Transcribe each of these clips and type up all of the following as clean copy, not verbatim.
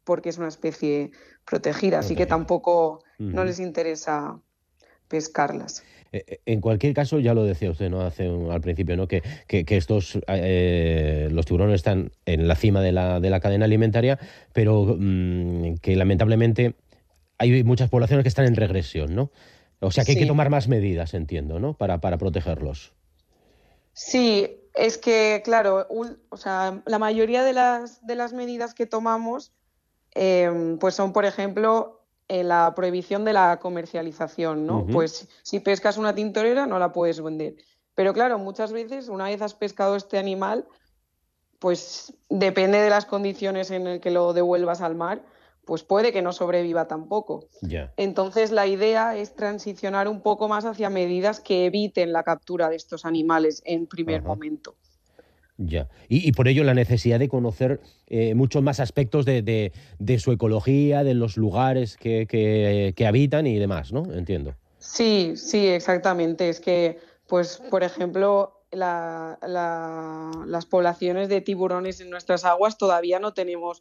porque es una especie protegida, así que tampoco no les interesa pescarlas. En cualquier caso, ya lo decía usted, ¿no? Al principio, ¿no? Que estos los tiburones están en la cima de la cadena alimentaria, pero que lamentablemente hay muchas poblaciones que están en regresión, ¿no? O sea que hay que tomar más medidas, entiendo, ¿no? Para protegerlos. Sí, es que, claro, la mayoría de las medidas que tomamos pues son, por ejemplo, la prohibición de la comercialización, ¿no? Pues si pescas una tintorera no la puedes vender. Pero claro, muchas veces, una vez has pescado este animal, pues depende de las condiciones en las que lo devuelvas al mar, pues puede que no sobreviva tampoco. Yeah. Entonces la idea es transicionar un poco más hacia medidas que eviten la captura de estos animales en primer momento. Ya. Y por ello la necesidad de conocer muchos más aspectos de su ecología, de los lugares que habitan y demás, ¿no? Entiendo. Sí, exactamente. Es que, pues, por ejemplo, las poblaciones de tiburones en nuestras aguas todavía no tenemos,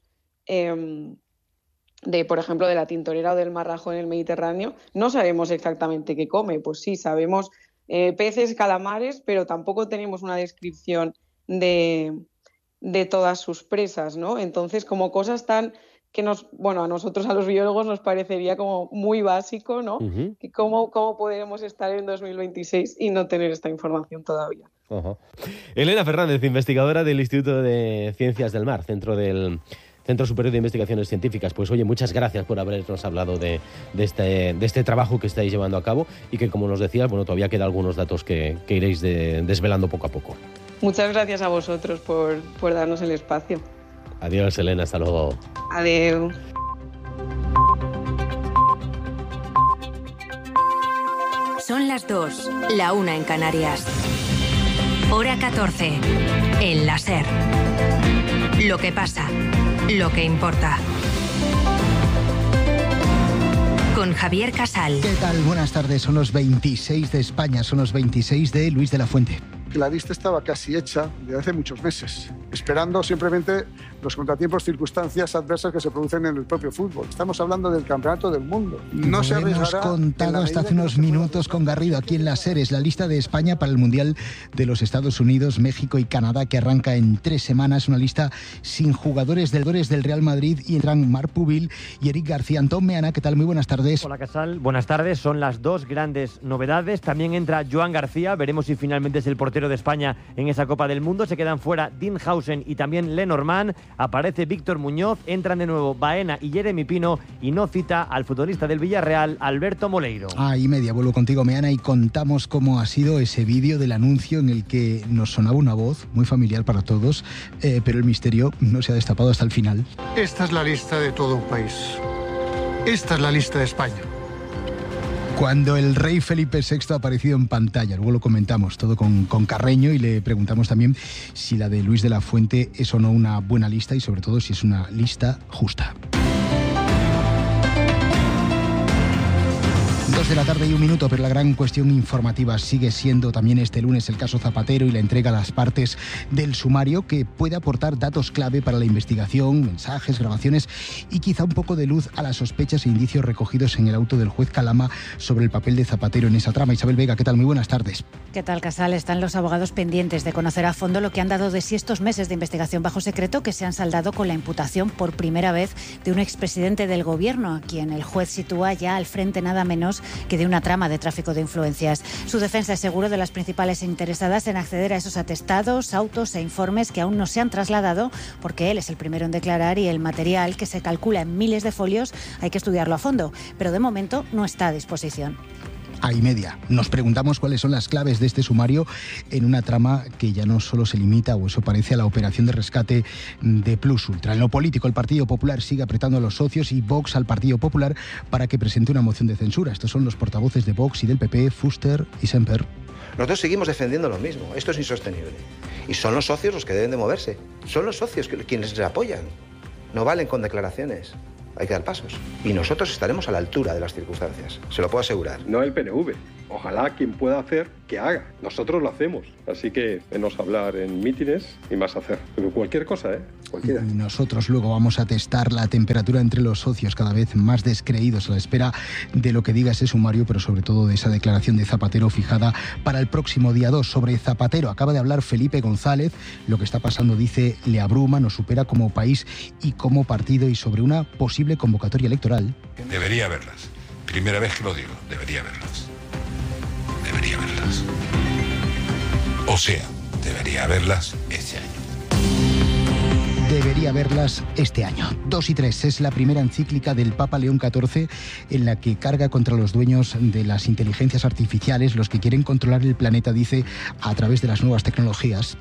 por ejemplo, de la tintorera o del marrajo en el Mediterráneo, no sabemos exactamente qué come. Pues sí, sabemos peces, calamares, pero tampoco tenemos una descripción de todas sus presas, ¿no? Entonces, como cosas tan que a nosotros, a los biólogos, nos parecería como muy básico, ¿no? Que ¿Cómo podemos estar en 2026 y no tener esta información todavía? Elena Fernández, investigadora del Instituto de Ciencias del Mar, Centro Superior de Investigaciones Científicas. Pues oye, muchas gracias por habernos hablado de este trabajo que estáis llevando a cabo y que, como nos decías, todavía quedan algunos datos que iréis desvelando poco a poco. Muchas gracias a vosotros por darnos el espacio. Adiós, Elena, hasta luego. Adiós. Son las 2, la 1 en Canarias. Hora 14, en la SER. Lo que pasa, lo que importa. Con Javier Casal. ¿Qué tal? Buenas tardes. Son los 26 de España, son los 26 de Luis de la Fuente. La lista estaba casi hecha desde hace muchos meses, esperando simplemente los contratiempos, circunstancias adversas que se producen en el propio fútbol. Estamos hablando del campeonato del mundo. No se hemos contado hasta hace unos minutos con Garrido aquí en la SER. Es la lista de España para el Mundial de los Estados Unidos, México y Canadá, que arranca en 3 semanas. Una lista sin jugadores del Real Madrid, y entran Marc Pubil y Eric García. Antón Meana, ¿qué tal? Muy buenas tardes. Hola, Casal. Buenas tardes. Son las dos grandes novedades. También entra Joan García. Veremos si finalmente es el portero de España en esa Copa del Mundo. Se quedan fuera Dean Howson y también Lenormand. Aparece Víctor Muñoz. Entran de nuevo Baena y Jeremy Pino, y no cita al futbolista del Villarreal, Alberto Moleiro. Y media, vuelvo contigo, Meana, y contamos cómo ha sido ese vídeo del anuncio en el que nos sonaba una voz muy familiar para todos, pero el misterio no se ha destapado hasta el final. Esta es la lista de todo un país. Esta es la lista de España. Cuando el rey Felipe VI ha aparecido en pantalla, luego lo comentamos todo con Carreño, y le preguntamos también si la de Luis de la Fuente es o no una buena lista, y sobre todo si es una lista justa. 2 de la tarde y 1 minuto, pero la gran cuestión informativa sigue siendo también este lunes el caso Zapatero y la entrega a las partes del sumario, que puede aportar datos clave para la investigación, mensajes, grabaciones y quizá un poco de luz a las sospechas e indicios recogidos en el auto del juez Calama sobre el papel de Zapatero en esa trama. Isabel Vega, ¿qué tal? Muy buenas tardes. ¿Qué tal, Casal? Están los abogados pendientes de conocer a fondo lo que han dado de sí estos meses de investigación bajo secreto, que se han saldado con la imputación por primera vez de un expresidente del gobierno, a quien el juez sitúa ya al frente nada menos que de una trama de tráfico de influencias. Su defensa es seguro de las principales interesadas en acceder a esos atestados, autos e informes que aún no se han trasladado, porque él es el primero en declarar y el material, que se calcula en miles de folios, hay que estudiarlo a fondo, pero de momento no está a disposición. Y media. Nos preguntamos cuáles son las claves de este sumario en una trama que ya no solo se limita, o eso parece, a la operación de rescate de Plus Ultra. En lo político, el Partido Popular sigue apretando a los socios y Vox al Partido Popular para que presente una moción de censura. Estos son los portavoces de Vox y del PP, Fuster y Semper. Nosotros seguimos defendiendo lo mismo. Esto es insostenible. Y son los socios los que deben de moverse. Son los socios quienes les apoyan. No valen con declaraciones. Hay que dar pasos. Y nosotros estaremos a la altura de las circunstancias. Se lo puedo asegurar. No el PNV. ojalá quien pueda hacer, que haga. Nosotros lo hacemos, así que menos hablar en mítines y más hacer. Pero cualquier cosa, cualquiera. Y nosotros luego vamos a testar la temperatura entre los socios, cada vez más descreídos a la espera de lo que diga ese sumario, pero sobre todo de esa declaración de Zapatero fijada para el próximo día 2. Sobre Zapatero acaba de hablar Felipe González. Lo que está pasando, dice, le abruma, nos supera como país y como partido, y sobre una posible convocatoria electoral. Debería haberlas. Primera vez que lo digo, debería haberlas. Debería haberlas. O sea, debería haberlas este año. Debería haberlas este año. 2 y 3 es la primera encíclica del Papa León XIV en la que carga contra los dueños de las inteligencias artificiales, los que quieren controlar el planeta, dice, a través de las nuevas tecnologías.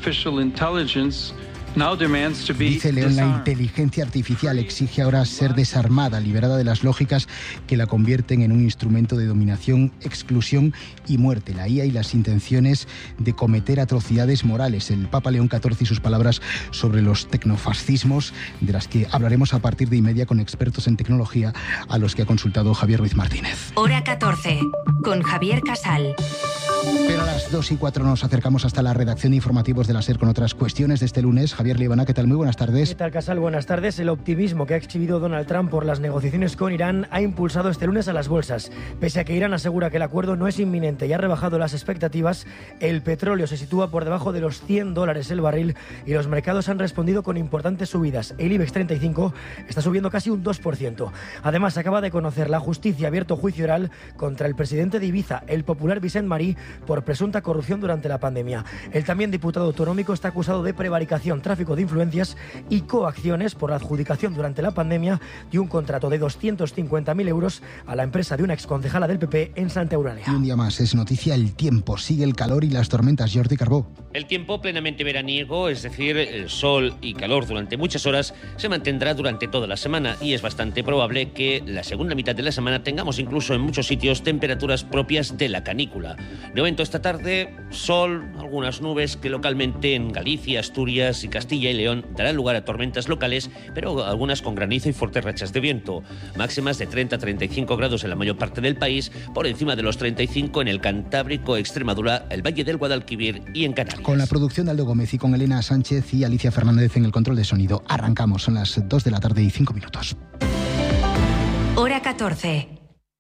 Dice León, la inteligencia artificial exige ahora ser desarmada, liberada de las lógicas que la convierten en un instrumento de dominación, exclusión y muerte. La IA y las intenciones de cometer atrocidades morales. El Papa León XIV y sus palabras sobre los tecnofascismos, de las que hablaremos a partir de 1:30 con expertos en tecnología, a los que ha consultado Javier Ruiz Martínez. Hora 14, con Javier Casal. Pero a las 2 y 4 nos acercamos hasta la redacción de informativos de la SER con otras cuestiones de este lunes. Javier Liebana, ¿qué tal? Muy buenas tardes. ¿Qué tal, Casal? Buenas tardes. El optimismo que ha exhibido Donald Trump por las negociaciones con Irán ha impulsado este lunes a las bolsas. Pese a que Irán asegura que el acuerdo no es inminente y ha rebajado las expectativas, el petróleo se sitúa por debajo de los $100 el barril y los mercados han respondido con importantes subidas. El IBEX 35 está subiendo casi un 2%. Además, acaba de conocer la justicia abierto juicio oral contra el presidente de Ibiza, el popular Vicent Marí, por presunta corrupción durante la pandemia. El también diputado autonómico está acusado de prevaricación, tráfico de influencias y coacciones por la adjudicación durante la pandemia de un contrato de 250.000 euros a la empresa de una exconcejala del PP en Santa Eulalia. Y un día más es noticia el tiempo. Sigue el calor y las tormentas. Jordi Carbó. El tiempo plenamente veraniego, es decir, el sol y calor durante muchas horas, se mantendrá durante toda la semana y es bastante probable que la segunda mitad de la semana tengamos incluso en muchos sitios temperaturas propias de la canícula. De momento esta tarde, sol, algunas nubes que localmente en Galicia, Asturias y Castilla y León darán lugar a tormentas locales, pero algunas con granizo y fuertes rachas de viento. Máximas de 30 a 35 grados en la mayor parte del país, por encima de los 35 en el Cantábrico, Extremadura, el Valle del Guadalquivir y en Canarias. Con la producción de Aldo Gómez y con Elena Sánchez y Alicia Fernández en el control de sonido. Arrancamos, son las 2 de la tarde y 5 minutos. Hora 14.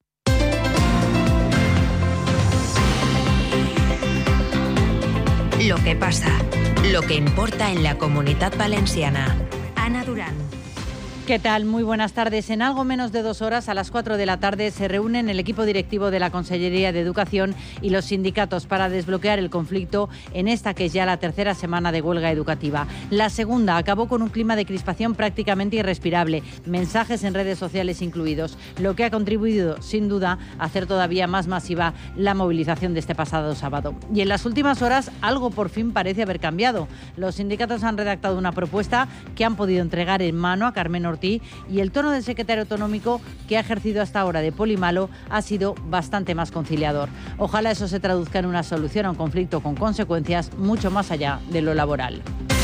Lo que pasa, lo que importa en la Comunitat Valenciana. Ana Durán. ¿Qué tal? Muy buenas tardes. En algo menos de 2 horas, a las 4 de la tarde, se reúnen el equipo directivo de la Consellería de Educación y los sindicatos para desbloquear el conflicto en esta que es ya la tercera semana de huelga educativa. La segunda acabó con un clima de crispación prácticamente irrespirable, mensajes en redes sociales incluidos, lo que ha contribuido, sin duda, a hacer todavía más masiva la movilización de este pasado sábado. Y en las últimas horas, algo por fin parece haber cambiado. Los sindicatos han redactado una propuesta que han podido entregar en mano a Carmen Ortiz, y el tono del secretario autonómico, que ha ejercido hasta ahora de poli malo, ha sido bastante más conciliador. Ojalá eso se traduzca en una solución a un conflicto con consecuencias mucho más allá de lo laboral.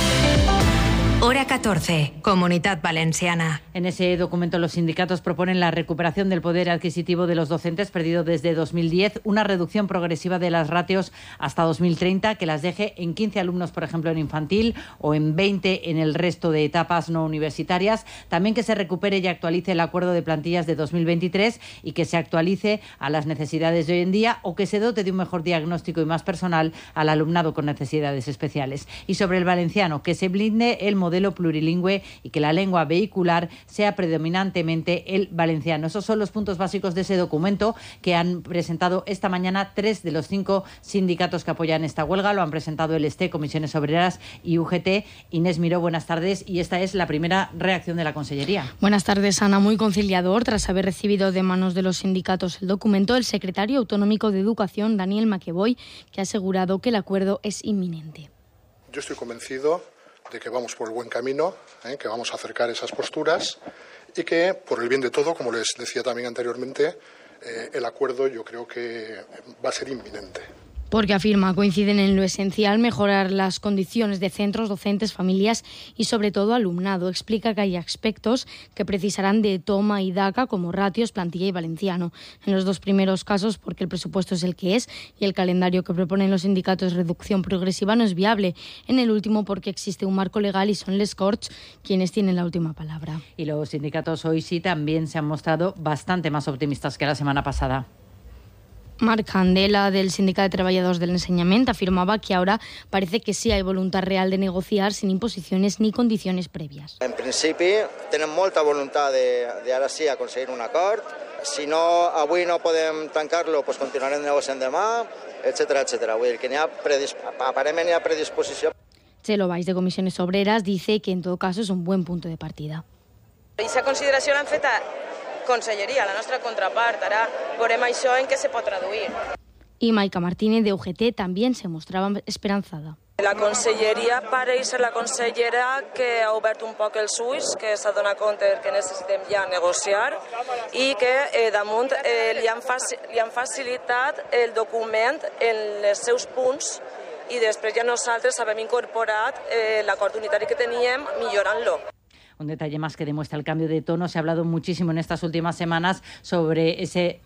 Hora 14, Comunitat Valenciana. En ese documento los sindicatos proponen la recuperación del poder adquisitivo de los docentes perdido desde 2010, una reducción progresiva de las ratios hasta 2030 que las deje en 15 alumnos, por ejemplo, en infantil o en 20 en el resto de etapas no universitarias. También que se recupere y actualice el acuerdo de plantillas de 2023 y que se actualice a las necesidades de hoy en día o que se dote de un mejor diagnóstico y más personal al alumnado con necesidades especiales. Y sobre el valenciano, que se blinde el modelo plurilingüe y que la lengua vehicular sea predominantemente el valenciano. Esos son los puntos básicos de ese documento que han presentado esta mañana 3 de los 5 sindicatos que apoyan esta huelga. Lo han presentado el ST, Comisiones Obreras y UGT. Inés Miró, buenas tardes. Y esta es la primera reacción de la Consellería. Buenas tardes, Ana. Muy conciliador. Tras haber recibido de manos de los sindicatos el documento, el secretario autonómico de Educación, Daniel Maqueboy, que ha asegurado que el acuerdo es inminente. Yo estoy convencido de que vamos por el buen camino, que vamos a acercar esas posturas y que, por el bien de todo, como les decía también anteriormente, el acuerdo yo creo que va a ser inminente. Porque afirma, coinciden en lo esencial, mejorar las condiciones de centros, docentes, familias y sobre todo alumnado. Explica que hay aspectos que precisarán de toma y daca como ratios, plantilla y valenciano. En los dos primeros casos porque el presupuesto es el que es y el calendario que proponen los sindicatos de reducción progresiva no es viable. En el último porque existe un marco legal y son les Corts quienes tienen la última palabra. Y los sindicatos hoy sí también se han mostrado bastante más optimistas que la semana pasada. Marc Candela, del Sindicat de Treballadors del Enseñament, afirmaba que ahora parece que sí hay voluntad real de negociar sin imposiciones ni condiciones previas. En principi tenen molta voluntat de ara sí aconseguir un acord. Si no, avui no podem tancar-lo, pues continuarem negociant demà, etcètera, etcètera. Vull dir que aparentment hi ha predisposició. Chelo Valls, de Comisiones Obreras, dice que en todo caso es un buen punto de partida. Aquesta consideració l'han fet a Conselleria, la nostra contrapart. Ara veurem això en què se pot traduir. Y Maica Martínez, de UGT, también se mostraba esperanzada. La Conselleria pareix ser la consellera que ha obert un poc els ulls, que s'ha donat compte que necessitem ja negociar i que damunt li han facilitat el document en els seus punts i després ja nosaltres hem incorporat l'acord unitari que teníem millorant-lo. Un detalle más que demuestra el cambio de tono. Se ha hablado muchísimo en estas últimas semanas sobre ese...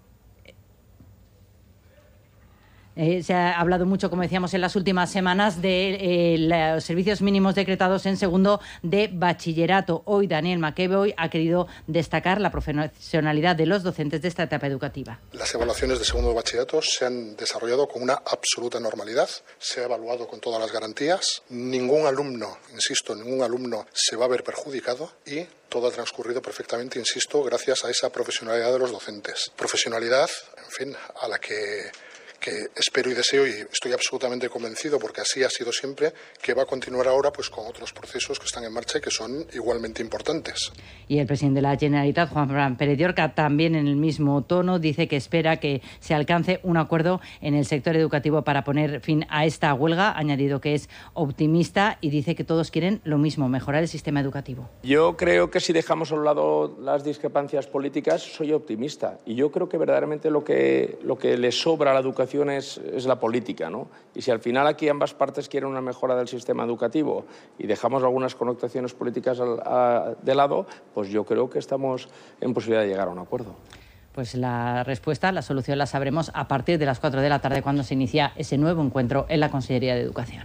se ha hablado mucho, como decíamos, en las últimas semanas de los servicios mínimos decretados en segundo de bachillerato. Hoy Daniel Maqueboy ha querido destacar la profesionalidad de los docentes de esta etapa educativa. Las evaluaciones de segundo de bachillerato se han desarrollado con una absoluta normalidad. Se ha evaluado con todas las garantías. Ningún alumno, insisto, ningún alumno se va a ver perjudicado y todo ha transcurrido perfectamente, insisto, gracias a esa profesionalidad de los docentes. Profesionalidad, en fin, a la que espero y deseo, y estoy absolutamente convencido, porque así ha sido siempre, que va a continuar ahora pues con otros procesos que están en marcha y que son igualmente importantes. Y el presidente de la Generalitat, Juan Pérez de Orca, también en el mismo tono, dice que espera que se alcance un acuerdo en el sector educativo para poner fin a esta huelga. Ha añadido que es optimista y dice que todos quieren lo mismo, mejorar el sistema educativo. Yo creo que si dejamos a un lado las discrepancias políticas, soy optimista. Y yo creo que verdaderamente lo que le sobra a la educación es la política, ¿no? Y si al final aquí ambas partes quieren una mejora del sistema educativo y dejamos algunas connotaciones políticas de lado, pues yo creo que estamos en posibilidad de llegar a un acuerdo. Pues la respuesta, la solución la sabremos a partir de las 4 de la tarde cuando se inicia ese nuevo encuentro en la Consellería de Educación.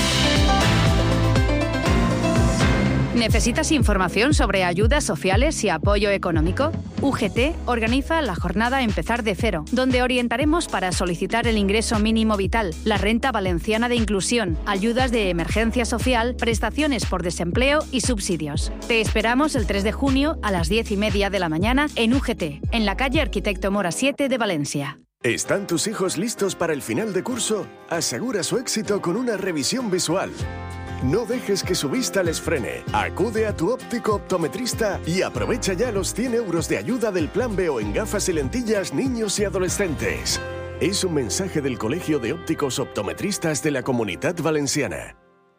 ¿Necesitas información sobre ayudas sociales y apoyo económico? UGT organiza la jornada Empezar de Cero, donde orientaremos para solicitar el ingreso mínimo vital, la renta valenciana de inclusión, ayudas de emergencia social, prestaciones por desempleo y subsidios. Te esperamos el 3 de junio a las 10:30 de la mañana en UGT, en la calle Arquitecto Mora 7 de Valencia. ¿Están tus hijos listos para el final de curso? Asegura su éxito con una revisión visual. No dejes que su vista les frene. Acude a tu óptico optometrista y aprovecha ya los 100 euros de ayuda del Plan B o en gafas y lentillas niños y adolescentes. Es un mensaje del Colegio de Ópticos Optometristas de la Comunitat Valenciana.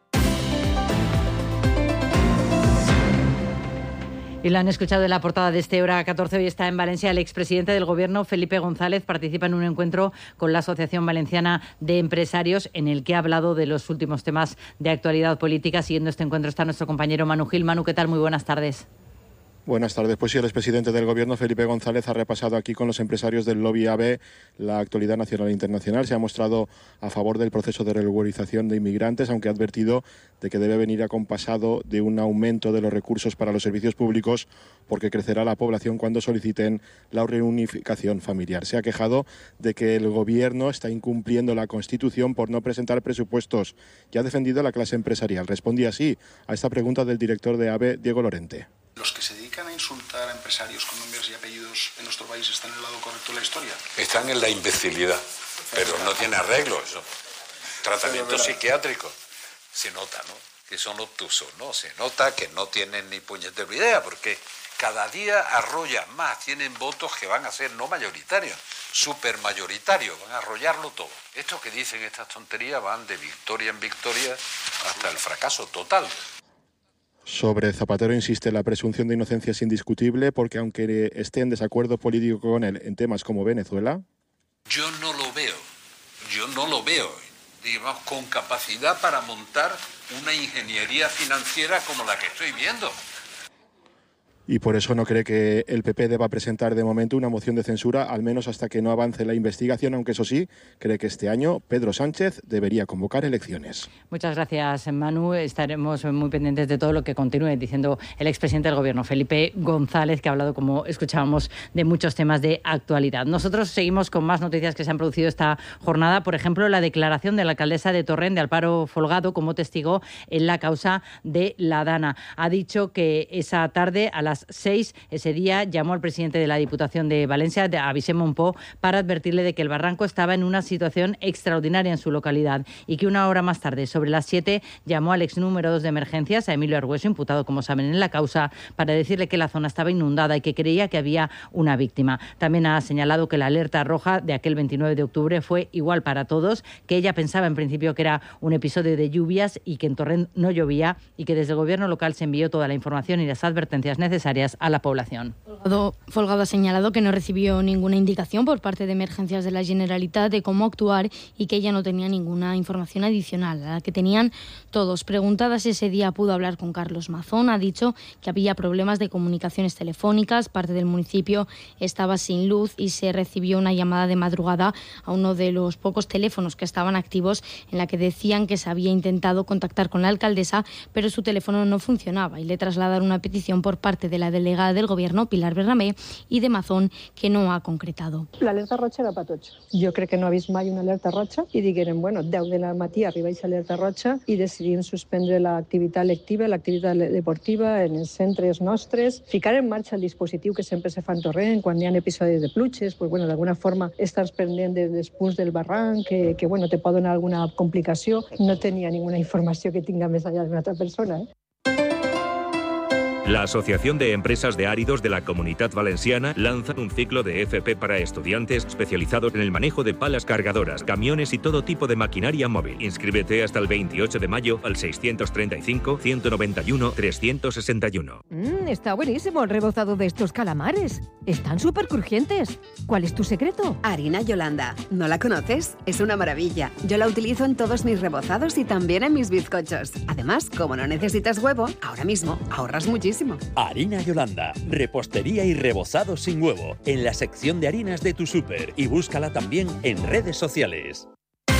Y lo han escuchado en la portada de este Hora 14. Hoy está en Valencia el expresidente del Gobierno, Felipe González. Participa en un encuentro con la Asociación Valenciana de Empresarios en el que ha hablado de los últimos temas de actualidad política. Siguiendo este encuentro está nuestro compañero Manu Gil. Manu, ¿qué tal? Muy buenas tardes. Buenas tardes. Pues sí, el expresidente del Gobierno, Felipe González, ha repasado aquí con los empresarios del lobby AVE la actualidad nacional e internacional. Se ha mostrado a favor del proceso de regularización de inmigrantes, aunque ha advertido de que debe venir acompasado de un aumento de los recursos para los servicios públicos, porque crecerá la población cuando soliciten la reunificación familiar. Se ha quejado de que el Gobierno está incumpliendo la Constitución por no presentar presupuestos y ha defendido a la clase empresarial. Respondía así a esta pregunta del director de AVE, Diego Lorente. ¿Los que se dedican a insultar a empresarios con nombres y apellidos en nuestro país están en el lado correcto de la historia? Están en la imbecilidad, pero no tiene arreglo eso. Tratamiento psiquiátrico. Se nota, ¿no? Que son obtusos, ¿no? Se nota que no tienen ni puñetera idea, porque cada día arrollan más, tienen votos que van a ser no mayoritarios, supermayoritarios, van a arrollarlo todo. Estos que dicen estas tonterías van de victoria en victoria hasta el fracaso total. Sobre Zapatero insiste, la presunción de inocencia es indiscutible porque aunque esté en desacuerdo político con él en temas como Venezuela... Yo no lo veo yo no lo veo, digamos, con capacidad para montar una ingeniería financiera como la que estoy viendo. Y por eso no cree que el PP deba presentar de momento una moción de censura, al menos hasta que no avance la investigación, aunque eso sí, cree que este año Pedro Sánchez debería convocar elecciones. Muchas gracias, Manu. Estaremos muy pendientes de todo lo que continúe diciendo el expresidente del Gobierno, Felipe González, que ha hablado, como escuchábamos, de muchos temas de actualidad. Nosotros seguimos con más noticias que se han producido esta jornada. Por ejemplo, la declaración de la alcaldesa de Torrent, de Alparo Folgado, como testigo en la causa de la Dana. Ha dicho que esa tarde, a las 6, ese día, llamó al presidente de la Diputación de Valencia, a Vicent Monpó, para advertirle de que el barranco estaba en una situación extraordinaria en su localidad y que una hora más tarde, sobre las 7, llamó al ex número 2 de emergencias, a Emilio Argüeso, imputado, como saben, en la causa, para decirle que la zona estaba inundada y que creía que había una víctima. También ha señalado que la alerta roja de aquel 29 de octubre fue igual para todos, que ella pensaba en principio que era un episodio de lluvias y que en Torrent no llovía y que desde el gobierno local se envió toda la información y las advertencias necesarias a la población. Folgado ha señalado que no recibió ninguna indicación por parte de Emergencias de la Generalitat de cómo actuar y que ella no tenía ninguna información adicional a la que tenían todos. Preguntadas ese día pudo hablar con Carlos Mazón, ha dicho que había problemas de comunicaciones telefónicas, parte del municipio estaba sin luz y se recibió una llamada de madrugada a uno de los pocos teléfonos que estaban activos en la que decían que se había intentado contactar con la alcaldesa, pero su teléfono no funcionaba y le trasladaron una petición por parte de la delegada del Gobierno, Pilar Bernabé, i de Mazón, que no ha concretado. L'alerta roja era per tots. Jo crec que no ha vist mai una alerta roja i digueren, 10 del matí arriba aquesta alerta roja i decidim suspendre l'activitat lectiva, l'activitat deportiva en els centres nostres, ficar en marxa el dispositiu que sempre se fa en Torrent quan hi ha episodis de pluges, d'alguna forma estàs pendent dels punts del barranc, que te pot donar alguna complicació. No tenia ninguna informació que tinga més allà d'una altra persona. La Asociación de Empresas de Áridos de la Comunitat Valenciana lanza un ciclo de FP para estudiantes especializados en el manejo de palas cargadoras, camiones y todo tipo de maquinaria móvil. Inscríbete hasta el 28 de mayo al 635-191-361. Está buenísimo el rebozado de estos calamares. Están súper crujientes. ¿Cuál es tu secreto? Harina Yolanda. ¿No la conoces? Es una maravilla. Yo la utilizo en todos mis rebozados y también en mis bizcochos. Además, como no necesitas huevo, ahora mismo ahorras muchísimo. Harina Yolanda, repostería y rebozado sin huevo, en la sección de harinas de tu súper y búscala también en redes sociales.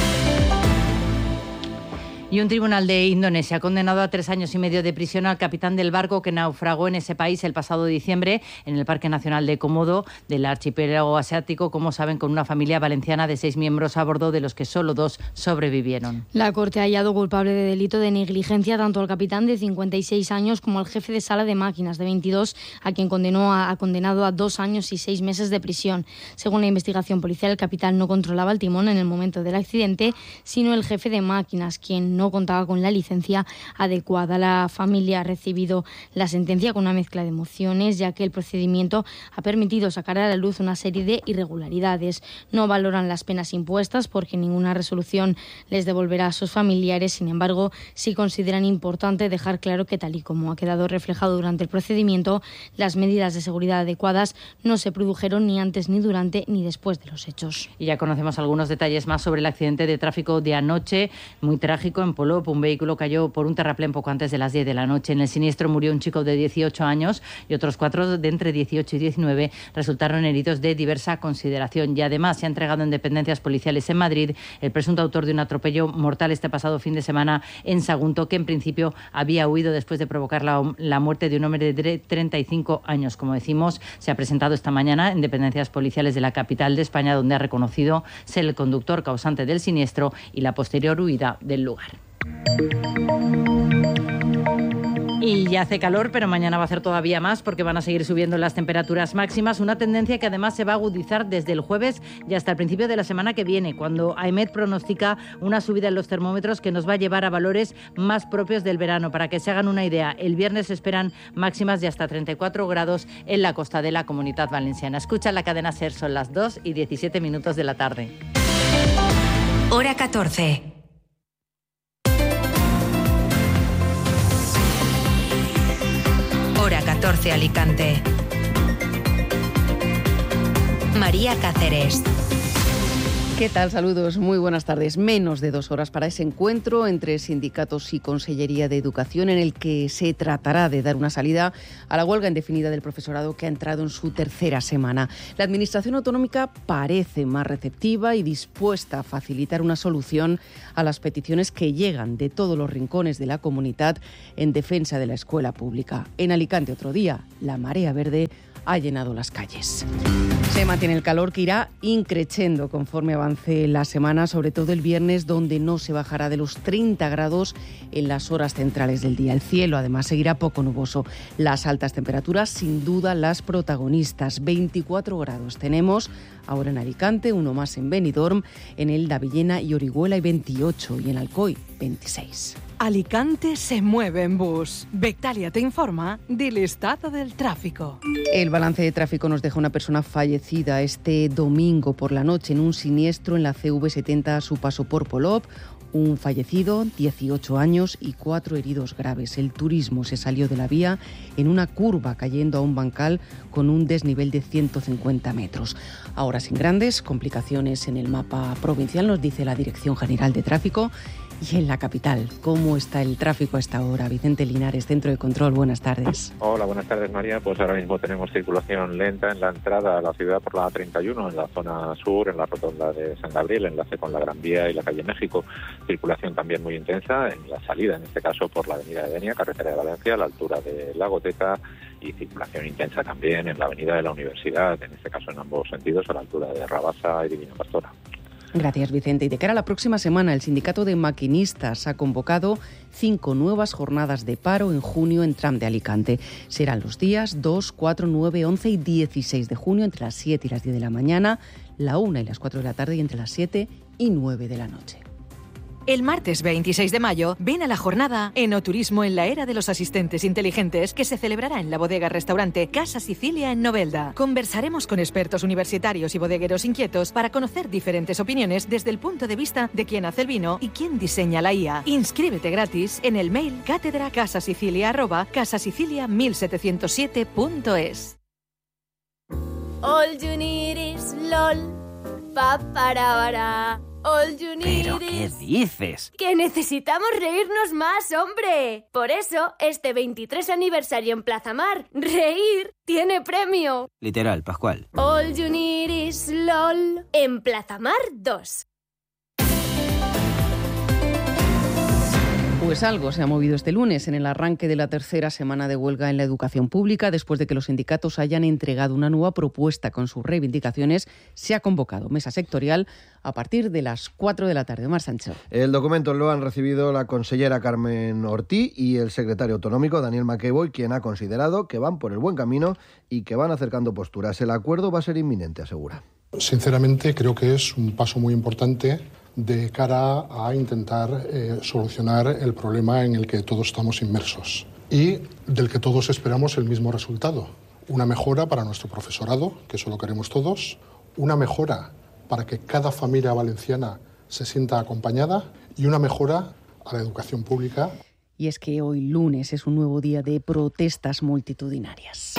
Y un tribunal de Indonesia ha condenado a 3 años y medio de prisión al capitán del barco que naufragó en ese país el pasado diciembre en el Parque Nacional de Komodo del archipiélago asiático, como saben, con una familia valenciana de 6 miembros a bordo, de los que solo 2 sobrevivieron. La Corte ha hallado culpable de delito de negligencia tanto al capitán de 56 años como al jefe de sala de máquinas de 22, a quien ha condenado a 2 años y 6 meses de prisión. Según la investigación policial, el capitán no controlaba el timón en el momento del accidente, sino el jefe de máquinas, quien no contaba con la licencia adecuada. La familia ha recibido la sentencia con una mezcla de emociones, ya que el procedimiento ha permitido sacar a la luz una serie de irregularidades. No valoran las penas impuestas porque ninguna resolución les devolverá a sus familiares. Sin embargo, sí consideran importante dejar claro que, tal y como ha quedado reflejado durante el procedimiento, las medidas de seguridad adecuadas no se produjeron ni antes, ni durante, ni después de los hechos. Y ya conocemos algunos detalles más sobre el accidente de tráfico de anoche, muy trágico. En Polop, un vehículo cayó por un terraplén poco antes de las 10 de la noche. En el siniestro murió un chico de 18 años y otros 4 de entre 18 y 19 resultaron heridos de diversa consideración. Y además se ha entregado en dependencias policiales en Madrid el presunto autor de un atropello mortal este pasado fin de semana en Sagunto, que en principio había huido después de provocar la muerte de un hombre de 35 años. Como decimos, se ha presentado esta mañana en dependencias policiales de la capital de España, donde ha reconocido ser el conductor causante del siniestro y la posterior huida del lugar. Y ya hace calor, pero mañana va a hacer todavía más porque van a seguir subiendo las temperaturas máximas, una tendencia que además se va a agudizar desde el jueves y hasta el principio de la semana que viene, cuando AEMET pronostica una subida en los termómetros que nos va a llevar a valores más propios del verano. Para que se hagan una idea, el viernes se esperan máximas de hasta 34 grados en la costa de la Comunidad Valenciana. Escucha la cadena SER, son las 2:17 de la tarde. Hora 14. Hora 14 Alicante. María Cáceres. ¿Qué tal? Saludos, muy buenas tardes. Menos de 2 horas para ese encuentro entre sindicatos y Consellería de Educación, en el que se tratará de dar una salida a la huelga indefinida del profesorado, que ha entrado en su 3ª semana. La Administración autonómica parece más receptiva y dispuesta a facilitar una solución a las peticiones que llegan de todos los rincones de la comunidad en defensa de la escuela pública. En Alicante, otro día, la marea verde ha llenado las calles. Se mantiene el calor, que irá increciendo conforme avance la semana, sobre todo el viernes, donde no se bajará de los 30 grados en las horas centrales del día. El cielo, además, seguirá poco nuboso. Las altas temperaturas, sin duda, las protagonistas. 24 grados tenemos ahora en Alicante, uno más en Benidorm, en Elda, Villena y Orihuela y 28, y en Alcoy 26. Alicante se mueve en bus. Bectalia te informa del estado del tráfico. El balance de tráfico nos deja una persona fallecida este domingo por la noche en un siniestro en la CV70 a su paso por Polop. Un fallecido, 18 años, y 4 heridos graves. El turismo se salió de la vía en una curva, cayendo a un bancal con un desnivel de 150 metros. Ahora sin grandes complicaciones en el mapa provincial, nos dice la Dirección General de Tráfico. Y en la capital, ¿cómo está el tráfico a esta hora? Vicente Linares, Centro de Control, buenas tardes. Hola, buenas tardes, María. Pues ahora mismo tenemos circulación lenta en la entrada a la ciudad por la A31, en la zona sur, en la rotonda de San Gabriel, enlace con la Gran Vía y la calle México. Circulación también muy intensa en la salida, en este caso por la avenida de Denia, carretera de Valencia, a la altura de la Goteta, y circulación intensa también en la avenida de la Universidad, en este caso en ambos sentidos, a la altura de Rabasa y Divina Pastora. Gracias, Vicente. Y de cara a la próxima semana, el Sindicato de Maquinistas ha convocado 5 nuevas jornadas de paro en junio en Tram de Alicante. Serán los días 2, 4, 9, 11 y 16 de junio, entre las 7 y las 10 de la mañana, la 1 y las 4 de la tarde y entre las 7 y 9 de la noche. El martes 26 de mayo, ven a la jornada Enoturismo en la era de los asistentes inteligentes, que se celebrará en la bodega-restaurante Casa Sicilia en Novelda. Conversaremos con expertos universitarios y bodegueros inquietos para conocer diferentes opiniones desde el punto de vista de quién hace el vino y quién diseña la IA. Inscríbete gratis en el mail catedracasasicilia@casasicilia1707.es. All you need is LOL. Pa-para-para. All you need ¿Pero qué dices? ¡Que necesitamos reírnos más, hombre! Por eso, este 23 aniversario en Plaza Mar, reír tiene premio. Literal, Pascual. All you need is LOL en Plaza Mar 2. Pues algo se ha movido este lunes en el arranque de la 3ª semana de huelga en la educación pública. Después de que los sindicatos hayan entregado una nueva propuesta con sus reivindicaciones, se ha convocado mesa sectorial a partir de las 4 de la tarde. Omar Sancho. El documento lo han recibido la consellera Carmen Ortí y el secretario autonómico Daniel McEvoy, quien ha considerado que van por el buen camino y que van acercando posturas. El acuerdo va a ser inminente, asegura. Sinceramente, creo que es un paso muy importante de cara a intentar solucionar el problema en el que todos estamos inmersos y del que todos esperamos el mismo resultado. Una mejora para nuestro profesorado, que eso lo queremos todos, una mejora para que cada familia valenciana se sienta acompañada y una mejora a la educación pública. Y es que hoy lunes es un nuevo día de protestas multitudinarias.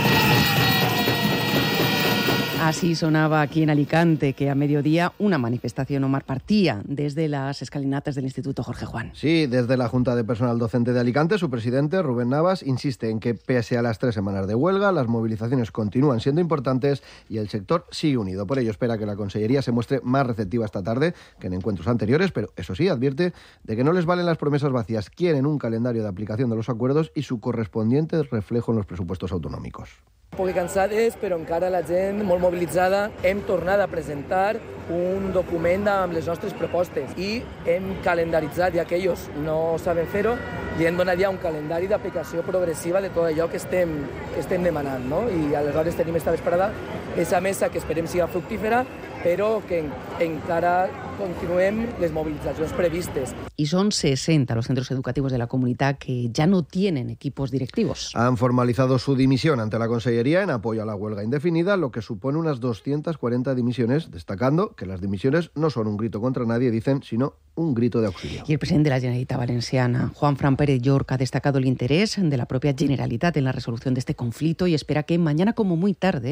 Así sonaba aquí en Alicante, que a mediodía una manifestación, Omar, partía desde las escalinatas del Instituto Jorge Juan. Sí, desde la Junta de Personal Docente de Alicante, su presidente, Rubén Navas, insiste en que pese a las 3 semanas de huelga, las movilizaciones continúan siendo importantes y el sector sigue unido. Por ello espera que la Consellería se muestre más receptiva esta tarde que en encuentros anteriores, pero eso sí, advierte de que no les valen las promesas vacías. Quieren un calendario de aplicación de los acuerdos y su correspondiente reflejo en los presupuestos autonòmics. Un poc cansades, però encara la gent molt mobilitzada. Hem tornat a presentar un document amb les nostres propostes i hem calendaritzat, ja que ells no saben fer-ho, i hem donat ja un calendari d'aplicació progressiva de tot allò que estem demanant, no? I aleshores tenim esta vesprada esa mesa que esperem siga fructífera, però que encara continuem les movilitzacions previstes. Y son 60 los centros educativos de la comunidad que ya no tienen equipos directivos. Han formalizado su dimisión ante la Consellería en apoyo a la huelga indefinida, lo que supone unas 240 dimisiones, destacando que las dimisiones no son un grito contra nadie, dicen, sino un grito de auxilio. Y el presidente de la Generalitat Valenciana, Juanfran Pérez Llorca, ha destacado el interés de la propia Generalitat en la resolución de este conflicto y espera que mañana, como muy tarde,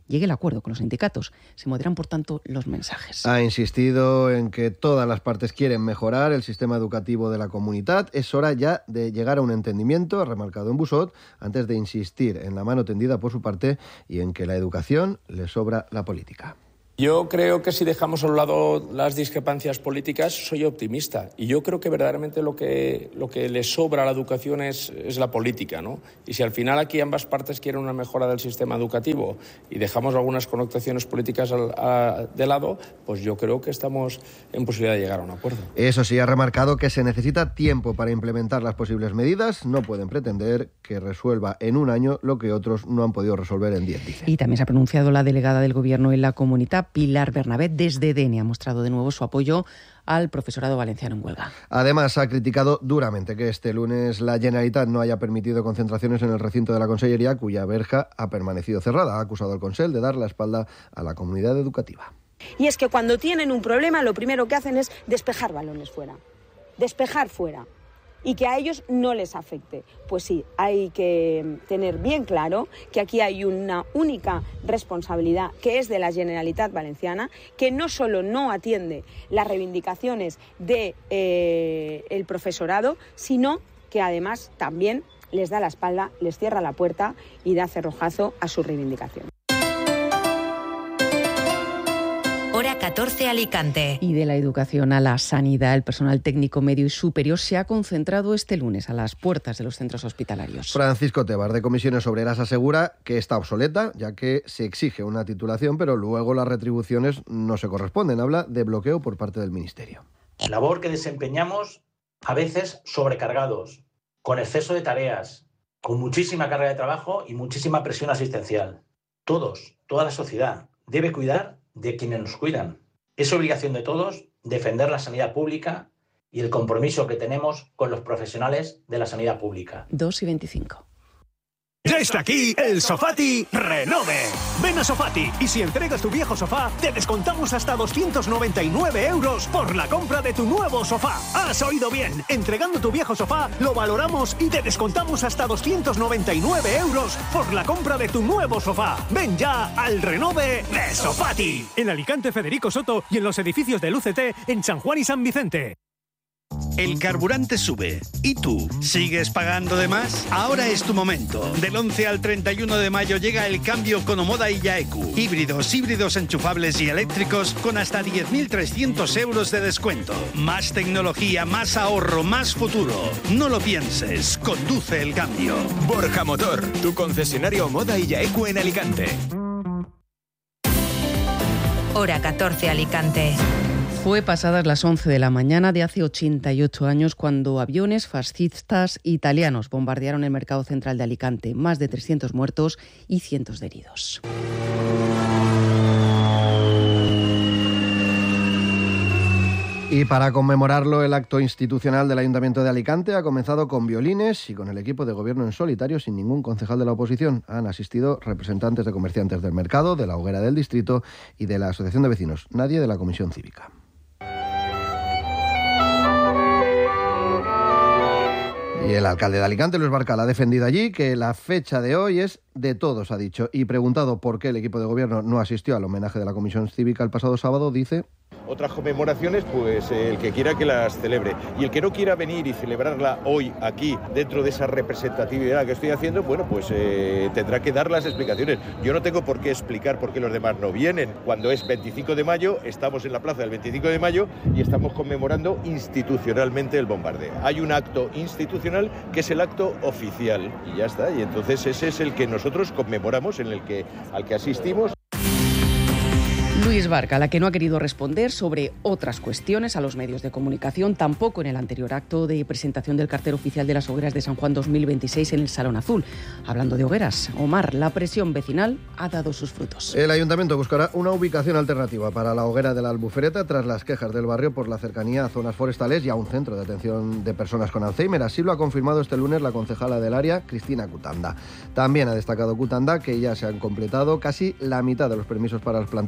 llegue el acuerdo con los sindicatos. Se moderan, por tanto, los mensajes. Ha insistido en que todas las partes quieren mejorar el sistema educativo de la comunidad. Es hora ya de llegar a un entendimiento, ha remarcado en Busot, antes de insistir en la mano tendida por su parte y en que la educación le sobra la política. Yo creo que si dejamos a un lado las discrepancias políticas, soy optimista. Y yo creo que verdaderamente lo que le sobra a la educación es la política, ¿no? Y si al final aquí ambas partes quieren una mejora del sistema educativo y dejamos algunas connotaciones políticas de lado, pues yo creo que estamos en posibilidad de llegar a un acuerdo. Eso sí, ha remarcado que se necesita tiempo para implementar las posibles medidas. No pueden pretender que resuelva en un año lo que otros no han podido resolver en 10, dice. Y también se ha pronunciado la delegada del Gobierno en la comunidad, Pilar Bernabé, desde DENE. Ha mostrado de nuevo su apoyo al profesorado valenciano en huelga. Además, ha criticado duramente que este lunes la Generalitat no haya permitido concentraciones en el recinto de la Consellería, cuya verja ha permanecido cerrada. Ha acusado al Consell de dar la espalda a la comunidad educativa. Y es que cuando tienen un problema, lo primero que hacen es despejar balones fuera. Despejar fuera. Y que a ellos no les afecte. Pues sí, hay que tener bien claro que aquí hay una única responsabilidad, que es de la Generalitat Valenciana, que no solo no atiende las reivindicaciones del profesorado, sino que además también les da la espalda, les cierra la puerta y da cerrojazo a sus reivindicaciones. Hora 14, Alicante. Y de la educación a la sanidad, el personal técnico medio y superior se ha concentrado este lunes a las puertas de los centros hospitalarios. Francisco Tebar, de Comisiones Obreras, asegura que está obsoleta, ya que se exige una titulación, pero luego las retribuciones no se corresponden. Habla de bloqueo por parte del Ministerio. Labor que desempeñamos a veces sobrecargados, con exceso de tareas, con muchísima carga de trabajo y muchísima presión asistencial. Toda la sociedad debe cuidar de quienes nos cuidan. Es obligación de todos defender la sanidad pública y el compromiso que tenemos con los profesionales de la sanidad pública. 2:25. Ya está aquí el Sofati Renove. Ven a Sofati y si entregas tu viejo sofá, te descontamos hasta 299 € por la compra de tu nuevo sofá. Has oído bien. Entregando tu viejo sofá, lo valoramos y te descontamos hasta 299 € por la compra de tu nuevo sofá. Ven ya al Renove de Sofati. En Alicante, Federico Soto y en los edificios del UCT en San Juan y San Vicente. El carburante sube. ¿Y tú? ¿Sigues pagando de más? Ahora es tu momento. Del 11 al 31 de mayo llega el cambio con Omoda y Yaeku. Híbridos enchufables y eléctricos con hasta 10.300 € de descuento. Más tecnología, más ahorro, más futuro. No lo pienses. Conduce el cambio. Borja Motor, tu concesionario Omoda y Yaeku en Alicante. Hora 14, Alicante. Fue pasadas las 11 de la mañana de hace 88 años cuando aviones fascistas italianos bombardearon el mercado central de Alicante. Más de 300 muertos y cientos de heridos. Y para conmemorarlo, el acto institucional del Ayuntamiento de Alicante ha comenzado con violines y con el equipo de gobierno en solitario, sin ningún concejal de la oposición. Han asistido representantes de comerciantes del mercado, de la hoguera del distrito y de la asociación de vecinos. Nadie de la comisión cívica. Y el alcalde de Alicante, Luis Barcal, ha defendido allí que la fecha de hoy es de todos, ha dicho. Y preguntado por qué el equipo de gobierno no asistió al homenaje de la comisión cívica el pasado sábado, dice: otras conmemoraciones, pues el que quiera que las celebre. Y el que no quiera venir y celebrarla hoy, aquí, dentro de esa representatividad que estoy haciendo, bueno, pues tendrá que dar las explicaciones. Yo no tengo por qué explicar por qué los demás no vienen. Cuando es 25 de mayo, estamos en la plaza del 25 de mayo y estamos conmemorando institucionalmente el bombardeo. Hay un acto institucional que es el acto oficial y ya está. Y entonces ese es el que nosotros conmemoramos, al que asistimos. Luis Barca, la que no ha querido responder sobre otras cuestiones a los medios de comunicación, tampoco en el anterior acto de presentación del cartel oficial de las hogueras de San Juan 2026 en el Salón Azul. Hablando de hogueras, Omar, la presión vecinal ha dado sus frutos. El ayuntamiento buscará una ubicación alternativa para la hoguera de la Albufereta tras las quejas del barrio por la cercanía a zonas forestales y a un centro de atención de personas con Alzheimer. Así lo ha confirmado este lunes la concejala del área, Cristina Cutanda. También ha destacado Cutanda que ya se han completado casi la mitad de los permisos para las plantas de Racosa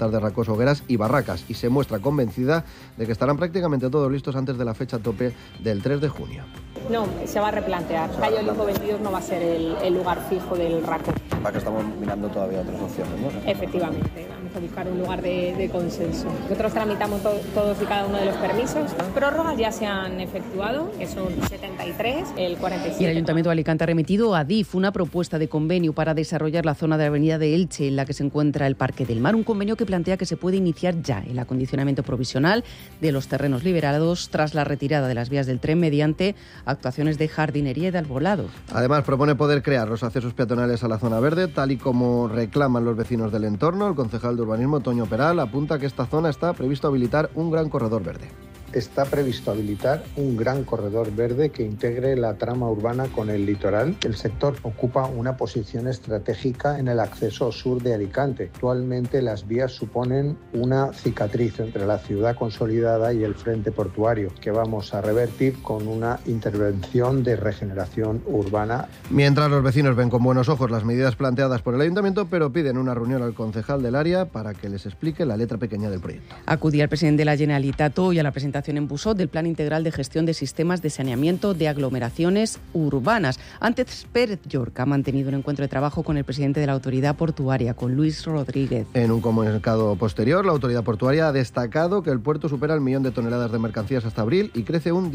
Burgos, Hogueras y Barracas, y se muestra convencida de que estarán prácticamente todos listos antes de la fecha tope del 3 de junio. No, se va a replantear. Cayo Limbo 22 no va a ser el lugar fijo del RACO. Para que estamos mirando todavía otras opciones, ¿no? Efectivamente, vamos a buscar un lugar de consenso. Nosotros tramitamos todos y cada uno de los permisos. Las prórrogas ya se han efectuado, que son 73, el 47. Y el Ayuntamiento de Alicante ha remitido a DIF una propuesta de convenio para desarrollar la zona de la avenida de Elche, en la que se encuentra el Parque del Mar. Un convenio que plantea que se puede iniciar ya el acondicionamiento provisional de los terrenos liberados tras la retirada de las vías del tren mediante actuaciones de jardinería y de arbolado. Además, propone poder crear los accesos peatonales a la zona verde, tal y como reclaman los vecinos del entorno. El concejal de urbanismo, Toño Peral, apunta que esta zona está previsto habilitar un gran corredor verde. Está previsto habilitar un gran corredor verde que integre la trama urbana con el litoral. El sector ocupa una posición estratégica en el acceso sur de Alicante. Actualmente las vías suponen una cicatriz entre la ciudad consolidada y el frente portuario, que vamos a revertir con una intervención de regeneración urbana. Mientras, los vecinos ven con buenos ojos las medidas planteadas por el ayuntamiento, pero piden una reunión al concejal del área para que les explique la letra pequeña del proyecto. Acudía el presidente de la Generalitat hoy a la presentación en Busot del Plan Integral de Gestión de Sistemas de Saneamiento de Aglomeraciones Urbanas. Antes, Pérez Llorca ha mantenido un encuentro de trabajo con el presidente de la Autoridad Portuaria, con Luis Rodríguez. En un comunicado posterior, la Autoridad Portuaria ha destacado que el puerto supera el 1.000.000 de toneladas de mercancías hasta abril y crece un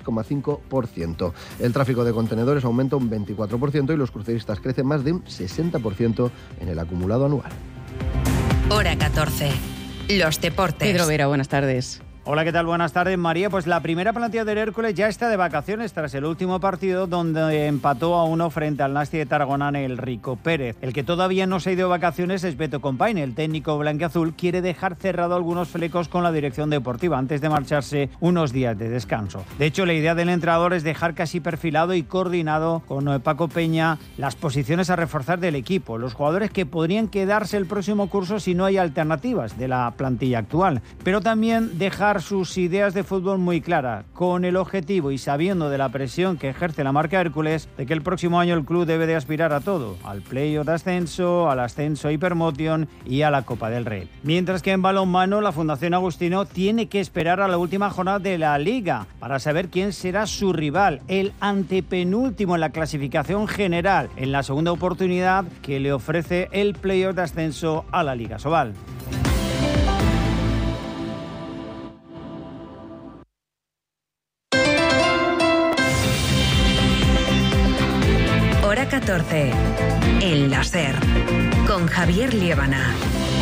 16,5%. El tráfico de contenedores aumenta un 24% y los cruceristas crecen más de un 60% en el acumulado anual. Hora 14. Los deportes. Pedro Vera, buenas tardes. Hola, ¿qué tal? Buenas tardes, María. Pues la primera plantilla del Hércules ya está de vacaciones tras el último partido donde empató a 1 frente al Nasti de Tarragona en el Rico Pérez. El que todavía no se ha ido de vacaciones es Beto Compaine. El técnico blanquiazul quiere dejar cerrado algunos flecos con la dirección deportiva antes de marcharse unos días de descanso. De hecho, la idea del entrenador es dejar casi perfilado y coordinado con Paco Peña las posiciones a reforzar del equipo, los jugadores que podrían quedarse el próximo curso si no hay alternativas de la plantilla actual, pero también dejar sus ideas de fútbol muy claras, con el objetivo y sabiendo de la presión que ejerce la marca Hércules de que el próximo año el club debe de aspirar a todo, al playoff de ascenso, al ascenso Hypermotion y a la Copa del Rey. Mientras que en balonmano la Fundación Agustino tiene que esperar a la última jornada de la Liga para saber quién será su rival, el antepenúltimo en la clasificación general, en la segunda oportunidad que le ofrece el playoff de ascenso a la Liga Sobal. Hora 14. El láser. Con Javier Liébana.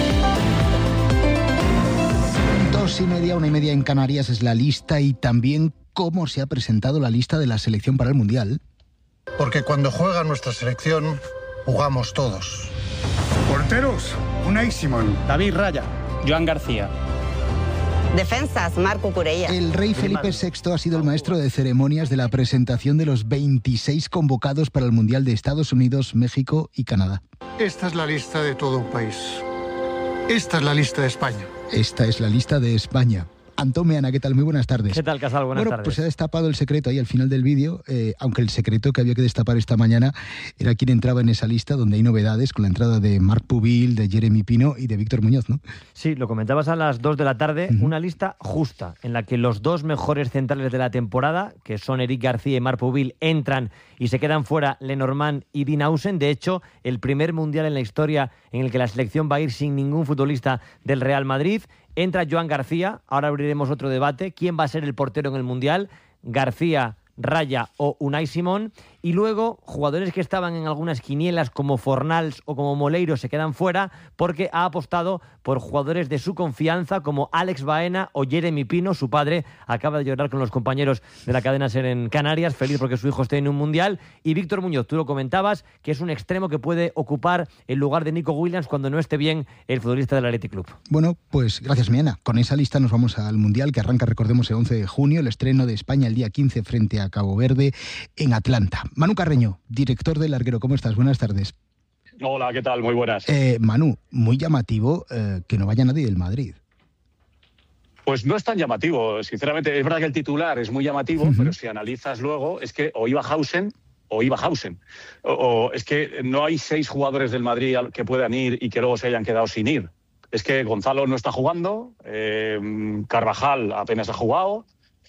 2:30, 1:30 en Canarias es la lista y también cómo se ha presentado la lista de la selección para el Mundial. Porque cuando juega nuestra selección, jugamos todos. Porteros, Unai Simón. David Raya. Joan García. Defensas, Marco Curella. El rey Felipe VI ha sido el maestro de ceremonias de la presentación de los 26 convocados para el Mundial de Estados Unidos, México y Canadá. Esta es la lista de todo un país. Esta es la lista de España. Esta es la lista de España. Antón Meana, ¿qué tal? Muy buenas tardes. ¿Qué tal, Casal? Buenas tardes. Pues se ha destapado el secreto ahí al final del vídeo, aunque el secreto que había que destapar esta mañana era quién entraba en esa lista, donde hay novedades con la entrada de Marc Pubil, de Jeremy Pino y de Víctor Muñoz, ¿no? Sí, lo comentabas a las 2 de la tarde, una lista justa, en la que los dos mejores centrales de la temporada, que son Eric García y Marc Pubil, entran y se quedan fuera Lenormand y Dean Howson. De hecho, el primer mundial en la historia en el que la selección va a ir sin ningún futbolista del Real Madrid. Entra Joan García, ahora abriremos otro debate. ¿Quién va a ser el portero en el Mundial? García, Raya o Unai Simón. Y luego, jugadores que estaban en algunas quinielas como Fornals o como Moleiro se quedan fuera porque ha apostado por jugadores de su confianza como Alex Baena o Jeremy Pino. Su padre acaba de llorar con los compañeros de la cadena SER en Canarias, feliz porque su hijo esté en un Mundial. Y Víctor Muñoz, tú lo comentabas, que es un extremo que puede ocupar el lugar de Nico Williams cuando no esté bien el futbolista del Athletic Club. Bueno, pues gracias, Miana. Con esa lista nos vamos al Mundial, que arranca, recordemos, el 11 de junio, el estreno de España el día 15 frente a Cabo Verde en Atlanta. Manu Carreño, director del Larguero, ¿cómo estás? Buenas tardes. Hola, ¿qué tal? Muy buenas. Manu, muy llamativo que no vaya nadie del Madrid. Pues no es tan llamativo, sinceramente. Es verdad que el titular es muy llamativo, pero si analizas luego, es que o iba Hausen o iba Hausen. O es que no hay 6 jugadores del Madrid que puedan ir y que luego se hayan quedado sin ir. es que Gonzalo no está jugando, Carvajal apenas ha jugado,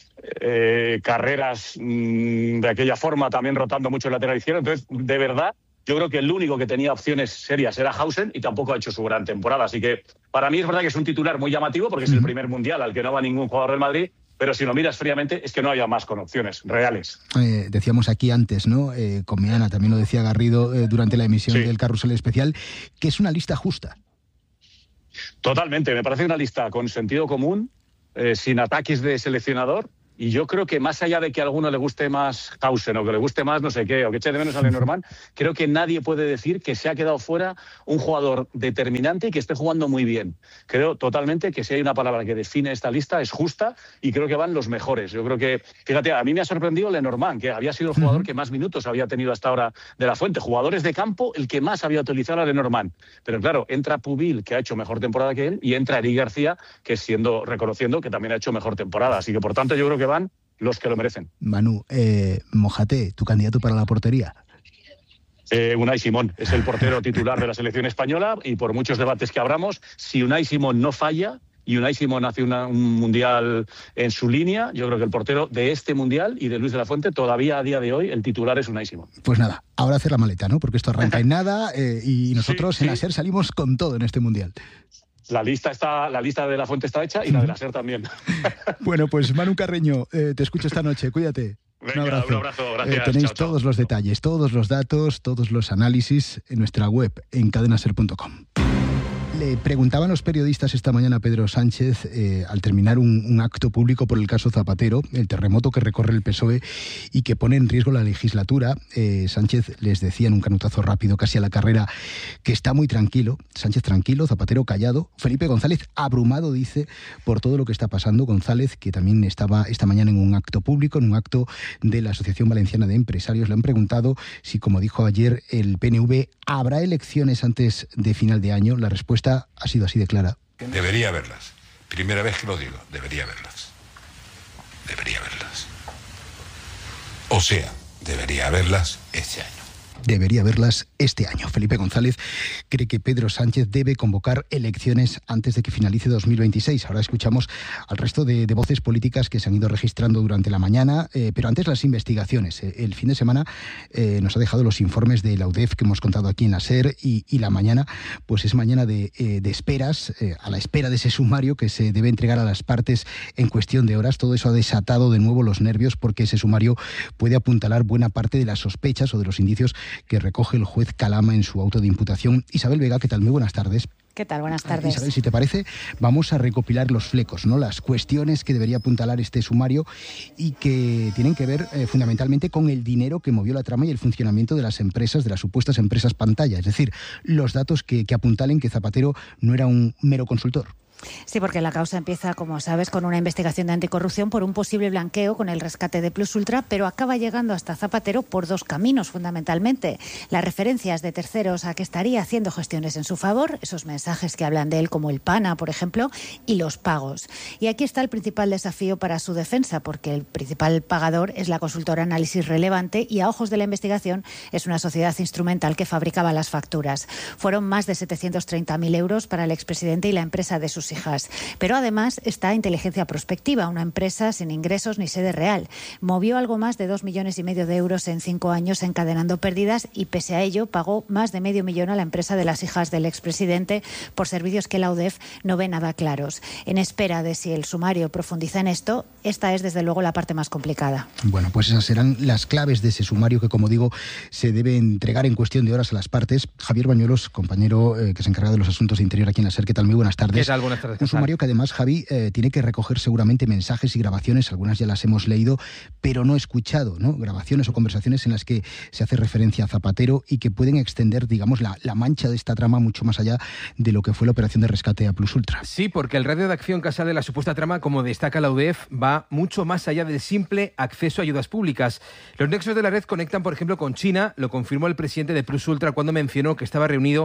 Carreras de aquella forma también rotando mucho el lateral izquierdo. Entonces, de verdad, yo creo que el único que tenía opciones serias era Hausen y tampoco ha hecho su gran temporada. Así que para mí es verdad que es un titular muy llamativo porque es el primer mundial al que no va ningún jugador del Madrid, pero si lo miras fríamente es que no haya más con opciones reales. Decíamos aquí antes, ¿no? Con Meana, también lo decía Garrido durante la emisión del Carrusel Especial, que es una lista justa. Totalmente, me parece una lista con sentido común, sin ataques de seleccionador. Y yo creo que más allá de que a alguno le guste más Hausen o que le guste más no sé qué, o que eche de menos a Lenormand, creo que nadie puede decir que se ha quedado fuera un jugador determinante y que esté jugando muy bien. Creo totalmente que si hay una palabra que define esta lista es justa y creo que van los mejores. Yo creo que, fíjate, a mí me ha sorprendido Lenormand, que había sido el jugador que más minutos había tenido hasta ahora de la Fuente. Jugadores de campo, el que más había utilizado a Lenormand. Pero claro, entra Pubil, que ha hecho mejor temporada que él, y entra Eric García, que reconociendo que también ha hecho mejor temporada. Así que, por tanto, yo creo que van los que lo merecen. Manu, mójate, tu candidato para la portería. Unai Simón es el portero titular de la selección española y por muchos debates que abramos, si Unai Simón no falla y Unai Simón hace un mundial en su línea, yo creo que el portero de este mundial y de Luis de la Fuente todavía a día de hoy el titular es Unai Simón. Pues nada, ahora hacer la maleta, ¿no? Porque esto arranca en nada y nosotros en la SER salimos con todo en este mundial. La lista de la Fuente está hecha y la de la SER también. Bueno, pues Manu Carreño, te escucho esta noche, cuídate. Venga, un abrazo, gracias. Tenéis todos los detalles, todos los datos, todos los análisis en nuestra web, en cadenaser.com. Le preguntaban los periodistas esta mañana a Pedro Sánchez, al terminar un acto público por el caso Zapatero, el terremoto que recorre el PSOE y que pone en riesgo la legislatura. Sánchez les decía en un canutazo rápido, casi a la carrera, que está muy tranquilo. Sánchez tranquilo, Zapatero callado. Felipe González abrumado, dice, por todo lo que está pasando. González, que también estaba esta mañana en un acto público, en un acto de la Asociación Valenciana de Empresarios, le han preguntado si, como dijo ayer el PNV, ¿habrá elecciones antes de final de año? La respuesta ha sido así de clara. Debería haberlas. Primera vez que lo digo, debería haberlas. Debería haberlas. O sea, debería haberlas este año. Debería haberlas este año. Felipe González cree que Pedro Sánchez debe convocar elecciones antes de que finalice 2026. Ahora escuchamos al resto de voces políticas que se han ido registrando durante la mañana, pero antes las investigaciones. El fin de semana nos ha dejado los informes de la UDEF que hemos contado aquí en la SER y la mañana pues es mañana de esperas, a la espera de ese sumario que se debe entregar a las partes en cuestión de horas. Todo eso ha desatado de nuevo los nervios porque ese sumario puede apuntalar buena parte de las sospechas o de los indicios que recoge el juez Calama en su auto de imputación. Isabel Vega, ¿qué tal? Muy buenas tardes. ¿Qué tal? Buenas tardes. Isabel, si te parece, vamos a recopilar los flecos, ¿no? Las cuestiones que debería apuntalar este sumario y que tienen que ver fundamentalmente con el dinero que movió la trama y el funcionamiento de las empresas, de las supuestas empresas pantalla. Es decir, los datos que apuntalen que Zapatero no era un mero consultor. Sí, porque la causa empieza, como sabes, con una investigación de anticorrupción por un posible blanqueo con el rescate de Plus Ultra, pero acaba llegando hasta Zapatero por dos caminos, fundamentalmente. Las referencias de terceros a que estaría haciendo gestiones en su favor, esos mensajes que hablan de él como el PANA, por ejemplo, y los pagos. Y aquí está el principal desafío para su defensa, porque el principal pagador es la consultora Análisis Relevante y a ojos de la investigación es una sociedad instrumental que fabricaba las facturas. Fueron más de 730.000 euros para el expresidente y la empresa de sus hijas. Pero además está Inteligencia Prospectiva, una empresa sin ingresos ni sede real. Movió algo más de 2,5 millones de euros en 5 años encadenando pérdidas y pese a ello pagó más de $500,000 a la empresa de las hijas del expresidente por servicios que la UDEF no ve nada claros. En espera de si el sumario profundiza en esto, esta es desde luego la parte más complicada. Bueno, pues esas serán las claves de ese sumario que, como digo, se debe entregar en cuestión de horas a las partes. Javier Bañuelos, compañero que se encarga de los asuntos de interior aquí en la SER, ¿qué tal? Muy buenas tardes. ¿Qué tal? Buenas tardes. Un sumario que además, Javi, tiene que recoger seguramente mensajes y grabaciones, algunas ya las hemos leído, pero no escuchado, ¿no? Grabaciones o conversaciones en las que se hace referencia a Zapatero y que pueden extender, digamos, la mancha de esta trama mucho más allá de lo que fue la operación de rescate a Plus Ultra. Sí, porque el radio de acción que sale de la supuesta trama, como destaca la UDEF, va mucho más allá del simple acceso a ayudas públicas. Los nexos de la red conectan, por ejemplo, con China, lo confirmó el presidente de Plus Ultra cuando mencionó que estaba reunido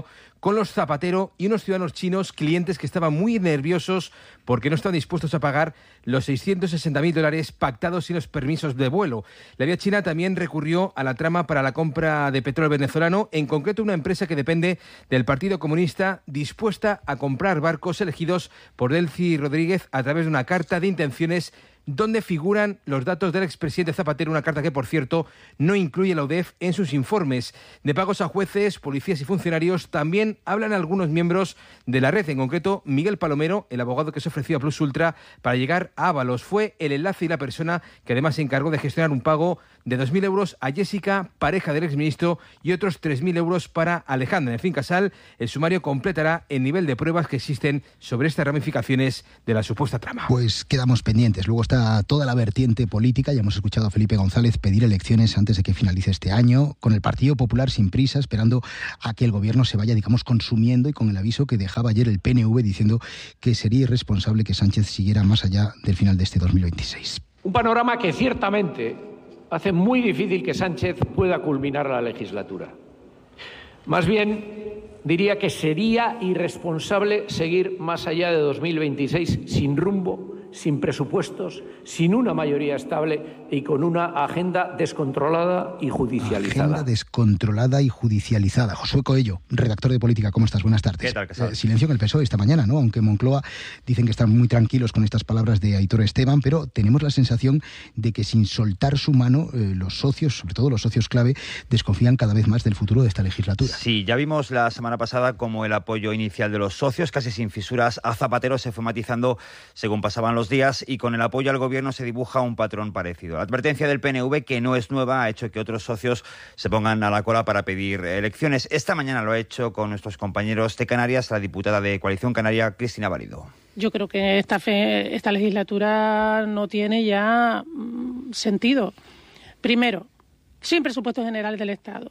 con los Zapatero y unos ciudadanos chinos, clientes que estaban muy nerviosos porque no estaban dispuestos a pagar los $660.000 pactados sin los permisos de vuelo. La vía china también recurrió a la trama para la compra de petróleo venezolano, en concreto una empresa que depende del Partido Comunista, dispuesta a comprar barcos elegidos por Delcy Rodríguez a través de una carta de intenciones donde figuran los datos del expresidente Zapatero, una carta que, por cierto, no incluye la UDEF en sus informes. De pagos a jueces, policías y funcionarios también hablan algunos miembros de la red, en concreto Miguel Palomero, el abogado que se ofreció a Plus Ultra para llegar a Ábalos. Fue el enlace y la persona que además se encargó de gestionar un pago de 2.000 euros a Jessica, pareja del exministro, y otros 3.000 euros para Alejandra. En fin, Casal, el sumario completará el nivel de pruebas que existen sobre estas ramificaciones de la supuesta trama. Pues quedamos pendientes. Luego está toda la vertiente política. Ya hemos escuchado a Felipe González pedir elecciones antes de que finalice este año, con el Partido Popular sin prisa, esperando a que el gobierno se vaya, digamos, consumiendo, y con el aviso que dejaba ayer el PNV diciendo que sería irresponsable que Sánchez siguiera más allá del final de este 2026. Un panorama que ciertamente hace muy difícil que Sánchez pueda culminar la legislatura. Más bien, diría que sería irresponsable seguir más allá de 2026 sin rumbo, sin presupuestos, sin una mayoría estable y con una agenda descontrolada y judicializada. Agenda descontrolada y judicializada. Josué Coello, redactor de Política, ¿cómo estás? Buenas tardes. ¿Qué tal, Casal? Silencio en el PSOE esta mañana, ¿no? Aunque Moncloa dicen que están muy tranquilos con estas palabras de Aitor Esteban, pero tenemos la sensación de que sin soltar su mano, los socios, sobre todo los socios clave, desconfían cada vez más del futuro de esta legislatura. Sí, ya vimos la semana pasada cómo el apoyo inicial de los socios, casi sin fisuras, a Zapatero se fue matizando según pasaban los días, y con el apoyo al gobierno se dibuja un patrón parecido. La advertencia del PNV, que no es nueva, ha hecho que otros socios se pongan a la cola para pedir elecciones. Esta mañana lo ha hecho con nuestros compañeros de Canarias la diputada de Coalición Canaria, Cristina Valido. Yo creo que esta legislatura no tiene ya sentido. Primero, sin presupuesto general del Estado,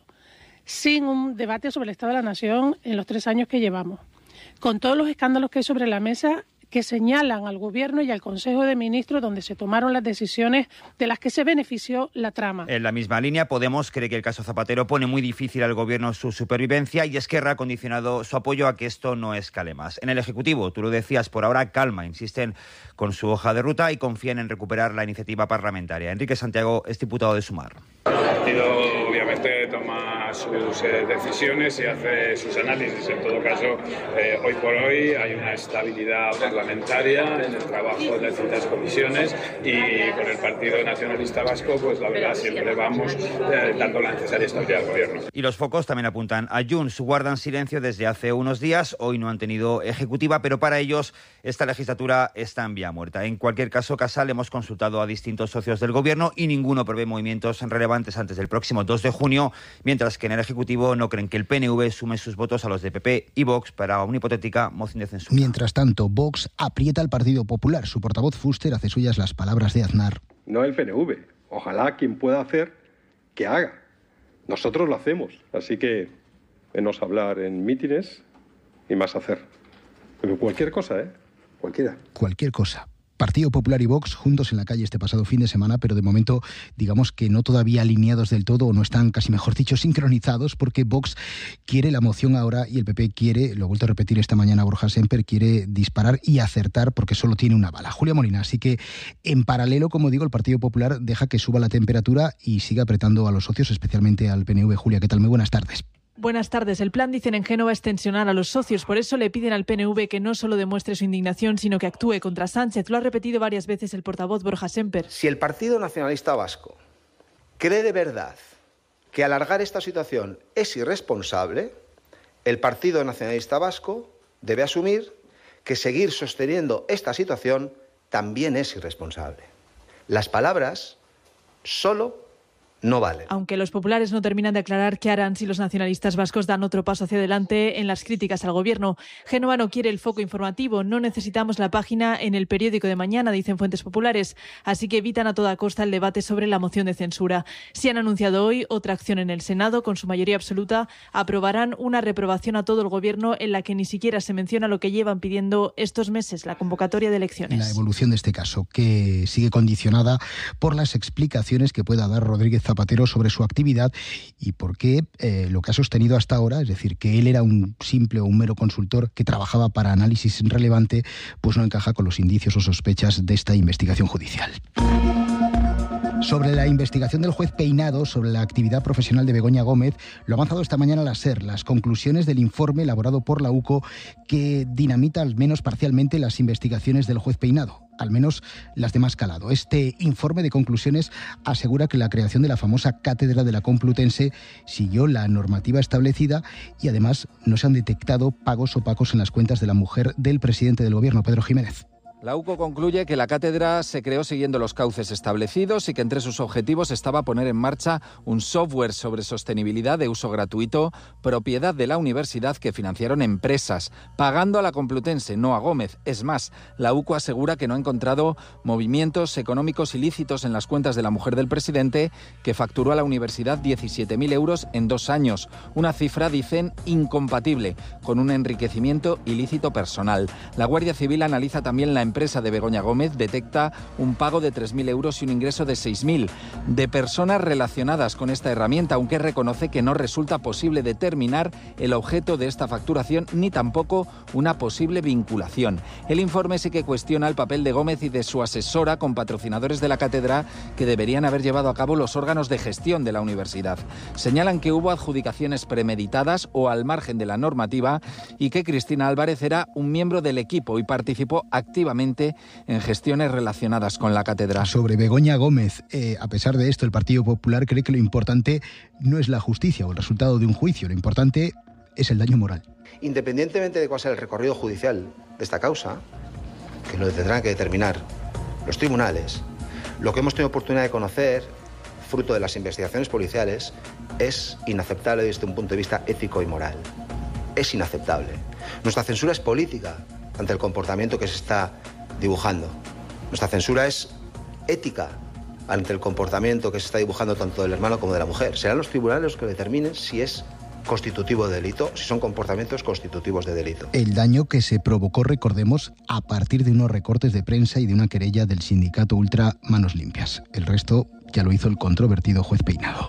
sin un debate sobre el Estado de la Nación en los 3 años que llevamos, con todos los escándalos que hay sobre la mesa que señalan al Gobierno y al Consejo de Ministros donde se tomaron las decisiones de las que se benefició la trama. En la misma línea, Podemos cree que el caso Zapatero pone muy difícil al Gobierno su supervivencia, y Esquerra ha condicionado su apoyo a que esto no escale más. En el Ejecutivo, tú lo decías, por ahora calma, insisten con su hoja de ruta y confían en recuperar la iniciativa parlamentaria. Enrique Santiago es diputado de Sumar. El partido obviamente toma sus decisiones y hace sus análisis. En todo caso, hoy por hoy hay una estabilidad parlamentaria en el trabajo de distintas comisiones, y con el Partido Nacionalista Vasco, pues la verdad siempre vamos dando la necesaria estabilidad al gobierno. Y los focos también apuntan a Junts. Guardan silencio desde hace unos días. Hoy no han tenido ejecutiva, pero para ellos esta legislatura está en vía muerta. En cualquier caso, Casal, hemos consultado a distintos socios del gobierno y ninguno prevé movimientos relevantes antes del próximo 2 de junio, mientras que en el Ejecutivo no creen que el PNV sume sus votos a los de PP y Vox para una hipotética moción de censura. Mientras tanto, Vox aprieta al Partido Popular. Su portavoz Fuster hace suyas las palabras de Aznar. No el PNV. Ojalá quien pueda hacer, que haga. Nosotros lo hacemos. Así que menos hablar en mítines y más hacer. Pero cualquier cosa, Cualquiera. Cualquier cosa. Partido Popular y Vox juntos en la calle este pasado fin de semana, pero de momento digamos que no todavía alineados del todo, o no están, casi mejor dicho, sincronizados, porque Vox quiere la moción ahora y el PP quiere, lo he vuelto a repetir esta mañana Borja Semper, quiere disparar y acertar porque solo tiene una bala. Julia Molina, así que en paralelo, como digo, el Partido Popular deja que suba la temperatura y sigue apretando a los socios, especialmente al PNV. Julia, ¿qué tal? Muy buenas tardes. Buenas tardes. El plan, dicen en Génova, es tensionar a los socios. Por eso le piden al PNV que no solo demuestre su indignación, sino que actúe contra Sánchez. Lo ha repetido varias veces el portavoz Borja Semper. Si el Partido Nacionalista Vasco cree de verdad que alargar esta situación es irresponsable, el Partido Nacionalista Vasco debe asumir que seguir sosteniendo esta situación también es irresponsable. Las palabras solo no vale. Aunque los populares no terminan de aclarar qué harán si los nacionalistas vascos dan otro paso hacia adelante en las críticas al gobierno. Génova no quiere el foco informativo. No necesitamos la página en El Periódico de mañana, dicen fuentes populares. Así que evitan a toda costa el debate sobre la moción de censura. Si han anunciado hoy otra acción en el Senado, con su mayoría absoluta, aprobarán una reprobación a todo el gobierno en la que ni siquiera se menciona lo que llevan pidiendo estos meses, la convocatoria de elecciones. La evolución de este caso, que sigue condicionada por las explicaciones que pueda dar Rodríguez Zapatero Zapatero sobre su actividad y por qué lo que ha sostenido hasta ahora, es decir, que él era un simple o un mero consultor que trabajaba para análisis relevante, pues no encaja con los indicios o sospechas de esta investigación judicial. Sobre la investigación del juez Peinado sobre la actividad profesional de Begoña Gómez, lo ha avanzado esta mañana la SER, las conclusiones del informe elaborado por la UCO que dinamita al menos parcialmente las investigaciones del juez Peinado, al menos las de más calado. Este informe de conclusiones asegura que la creación de la famosa cátedra de la Complutense siguió la normativa establecida y además no se han detectado pagos opacos en las cuentas de la mujer del presidente del Gobierno, Pedro Jiménez. La UCO concluye que la cátedra se creó siguiendo los cauces establecidos y que entre sus objetivos estaba poner en marcha un software sobre sostenibilidad de uso gratuito, propiedad de la universidad que financiaron empresas, pagando a la Complutense, no a Gómez. Es más, la UCO asegura que no ha encontrado movimientos económicos ilícitos en las cuentas de la mujer del presidente, que facturó a la universidad 17.000 euros en 2 años. Una cifra, dicen, incompatible con un enriquecimiento ilícito personal. La Guardia Civil analiza también la empresa de Begoña Gómez, detecta un pago de 3.000 euros y un ingreso de 6.000 de personas relacionadas con esta herramienta, aunque reconoce que no resulta posible determinar el objeto de esta facturación ni tampoco una posible vinculación. El informe sí que cuestiona el papel de Gómez y de su asesora con patrocinadores de la cátedra que deberían haber llevado a cabo los órganos de gestión de la universidad. Señalan que hubo adjudicaciones premeditadas o al margen de la normativa y que Cristina Álvarez era un miembro del equipo y participó activamente en gestiones relacionadas con la cátedra. Sobre Begoña Gómez, a pesar de esto, el Partido Popular cree que lo importante no es la justicia o el resultado de un juicio, lo importante es el daño moral. Independientemente de cuál sea el recorrido judicial de esta causa, que lo tendrán que determinar los tribunales, lo que hemos tenido oportunidad de conocer, fruto de las investigaciones policiales, es inaceptable desde un punto de vista ético y moral. Es inaceptable. Nuestra censura es política ante el comportamiento que se está dibujando. Nuestra censura es ética ante el comportamiento que se está dibujando tanto del hermano como de la mujer. Serán los tribunales los que determinen si es constitutivo de delito, si son comportamientos constitutivos de delito. El daño que se provocó, recordemos, a partir de unos recortes de prensa y de una querella del sindicato Ultra Manos Limpias. El resto ya lo hizo el controvertido juez Peinado.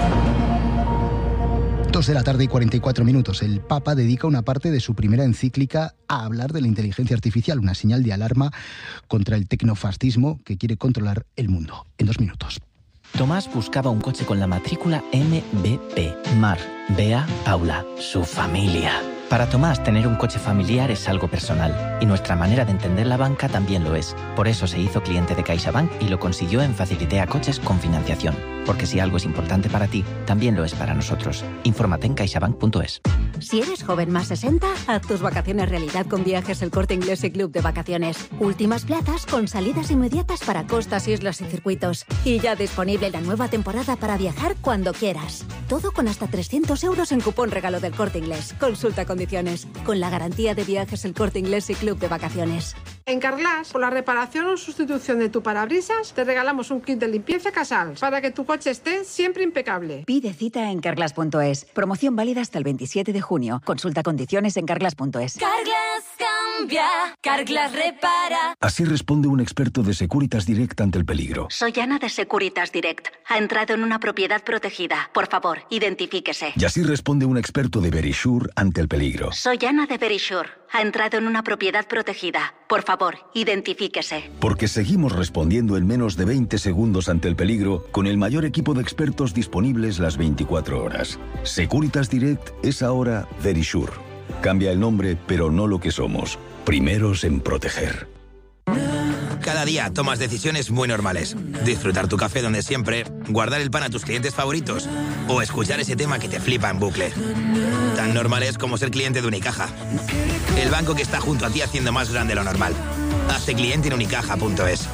2:44 p.m. El Papa dedica una parte de su primera encíclica a hablar de la inteligencia artificial, una señal de alarma contra el tecnofascismo que quiere controlar el mundo. En 2 minutos. Tomás buscaba un coche con la matrícula MBP. Mar, Bea, Paula, su familia. Para Tomás, tener un coche familiar es algo personal, y nuestra manera de entender la banca también lo es. Por eso se hizo cliente de CaixaBank y lo consiguió en Facilitea Coches con financiación. Porque si algo es importante para ti, también lo es para nosotros. Infórmate en caixabank.es. Si eres joven más 60, haz tus vacaciones realidad con Viajes El Corte Inglés y Club de Vacaciones. Últimas plazas con salidas inmediatas para costas, islas y circuitos. Y ya disponible la nueva temporada para viajar cuando quieras. Todo con hasta 300 euros en cupón regalo del Corte Inglés. Consulta condiciones. Con la garantía de Viajes El Corte Inglés y Club de Vacaciones. En Carglass, por la reparación o sustitución de tu parabrisas, te regalamos un kit de limpieza Casals para que tu coche esté siempre impecable. Pide cita en Carglass.es. Promoción válida hasta el 27 de junio. Consulta condiciones en Carglass.es. Carglass cambia, Carglass repara. Así responde un experto de Securitas Direct ante el peligro. Soy Ana de Securitas Direct. Ha entrado en una propiedad protegida. Por favor, identifíquese. Y así responde un experto de Verisure ante el peligro. Soy Ana de Verisure. Ha entrado en una propiedad protegida. Por favor, identifíquese. Porque seguimos respondiendo en menos de 20 segundos ante el peligro con el mayor equipo de expertos disponibles las 24 horas. Securitas Direct es ahora Verisure. Cambia el nombre, pero no lo que somos. Primeros en proteger. Cada día tomas decisiones muy normales. Disfrutar tu café donde siempre, guardar el pan a tus clientes favoritos o escuchar ese tema que te flipa en bucle. Tan normales como ser cliente de Unicaja. El banco que está junto a ti haciendo más grande lo normal. Hazte cliente en unicaja.es.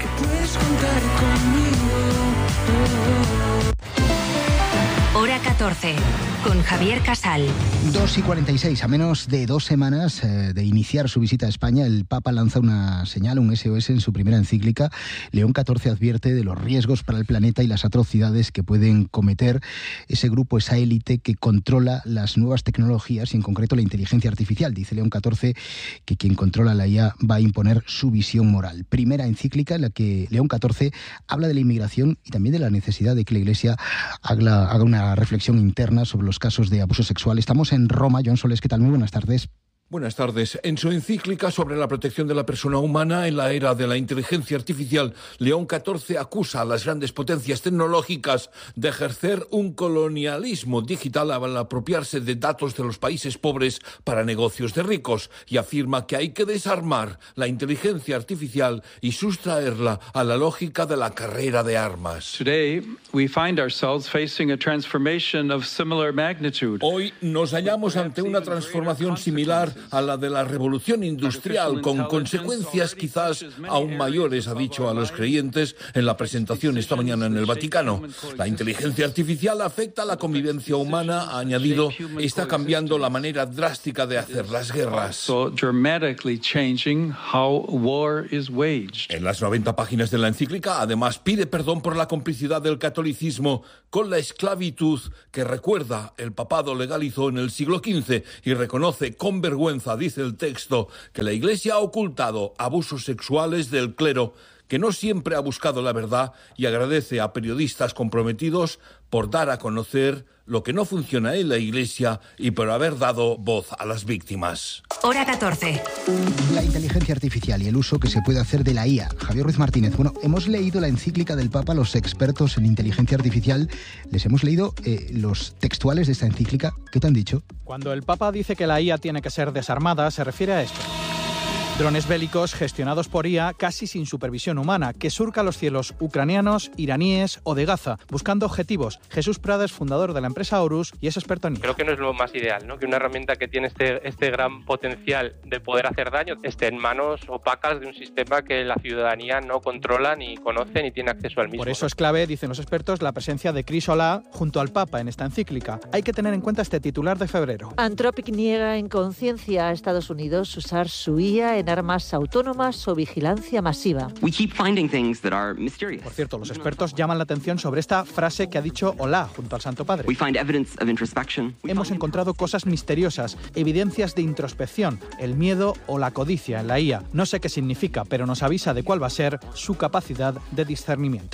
Hora 14, con Javier Casal. 2:46, a menos de 2 semanas de iniciar su visita a España, el Papa lanza una señal, un SOS en su primera encíclica. León XIV advierte de los riesgos para el planeta y las atrocidades que pueden cometer ese grupo, esa élite que controla las nuevas tecnologías y en concreto la inteligencia artificial. Dice León XIV que quien controla la IA va a imponer su visión moral. Primera encíclica en la que León XIV habla de la inmigración y también de la necesidad de que la Iglesia haga una reflexión interna sobre los casos de abuso sexual. Estamos en Roma. John Soles, ¿qué tal? Muy buenas tardes. Buenas tardes. En su encíclica sobre la protección de la persona humana en la era de la inteligencia artificial, León XIV acusa a las grandes potencias tecnológicas de ejercer un colonialismo digital al apropiarse de datos de los países pobres para negocios de ricos y afirma que hay que desarmar la inteligencia artificial y sustraerla a la lógica de la carrera de armas. Hoy nos hallamos ante una transformación similar a la de la revolución industrial, con consecuencias quizás aún mayores, ha dicho a los creyentes en la presentación esta mañana en el Vaticano. La inteligencia artificial afecta a la convivencia humana, ha añadido, está cambiando la manera drástica de hacer las guerras. En las 90 páginas de la encíclica, además, pide perdón por la complicidad del catolicismo con la esclavitud que, recuerda, el papado legalizó en el siglo XV y reconoce con vergüenza, dice el texto, que la Iglesia ha ocultado abusos sexuales del clero, que no siempre ha buscado la verdad, y agradece a periodistas comprometidos por dar a conocer lo que no funciona en la Iglesia y por haber dado voz a las víctimas. Hora 14. La inteligencia artificial y el uso que se puede hacer de la IA. Javier Ruiz Martínez, bueno, hemos leído la encíclica del Papa, los expertos en inteligencia artificial. Les hemos leído los textuales de esta encíclica. ¿Qué te han dicho? Cuando el Papa dice que la IA tiene que ser desarmada, se refiere a esto. Drones bélicos gestionados por IA casi sin supervisión humana, que surcan los cielos ucranianos, iraníes o de Gaza, buscando objetivos. Jesús Prades, fundador de la empresa Horus, y es experto en IA. Creo que no es lo más ideal, ¿no? Que una herramienta que tiene este gran potencial de poder hacer daño esté en manos opacas de un sistema que la ciudadanía no controla, ni conoce, ni tiene acceso al mismo. Por eso es clave, dicen los expertos, la presencia de Chris Olah junto al Papa en esta encíclica. Hay que tener en cuenta este titular de febrero. Anthropic niega en conciencia a Estados Unidos usar su IA en armas autónomas o vigilancia masiva. Por cierto, los expertos llaman la atención sobre esta frase que ha dicho Olah junto al Santo Padre. Hemos encontrado cosas misteriosas, evidencias de introspección, el miedo o la codicia en la IA. No sé qué significa, pero nos avisa de cuál va a ser su capacidad de discernimiento.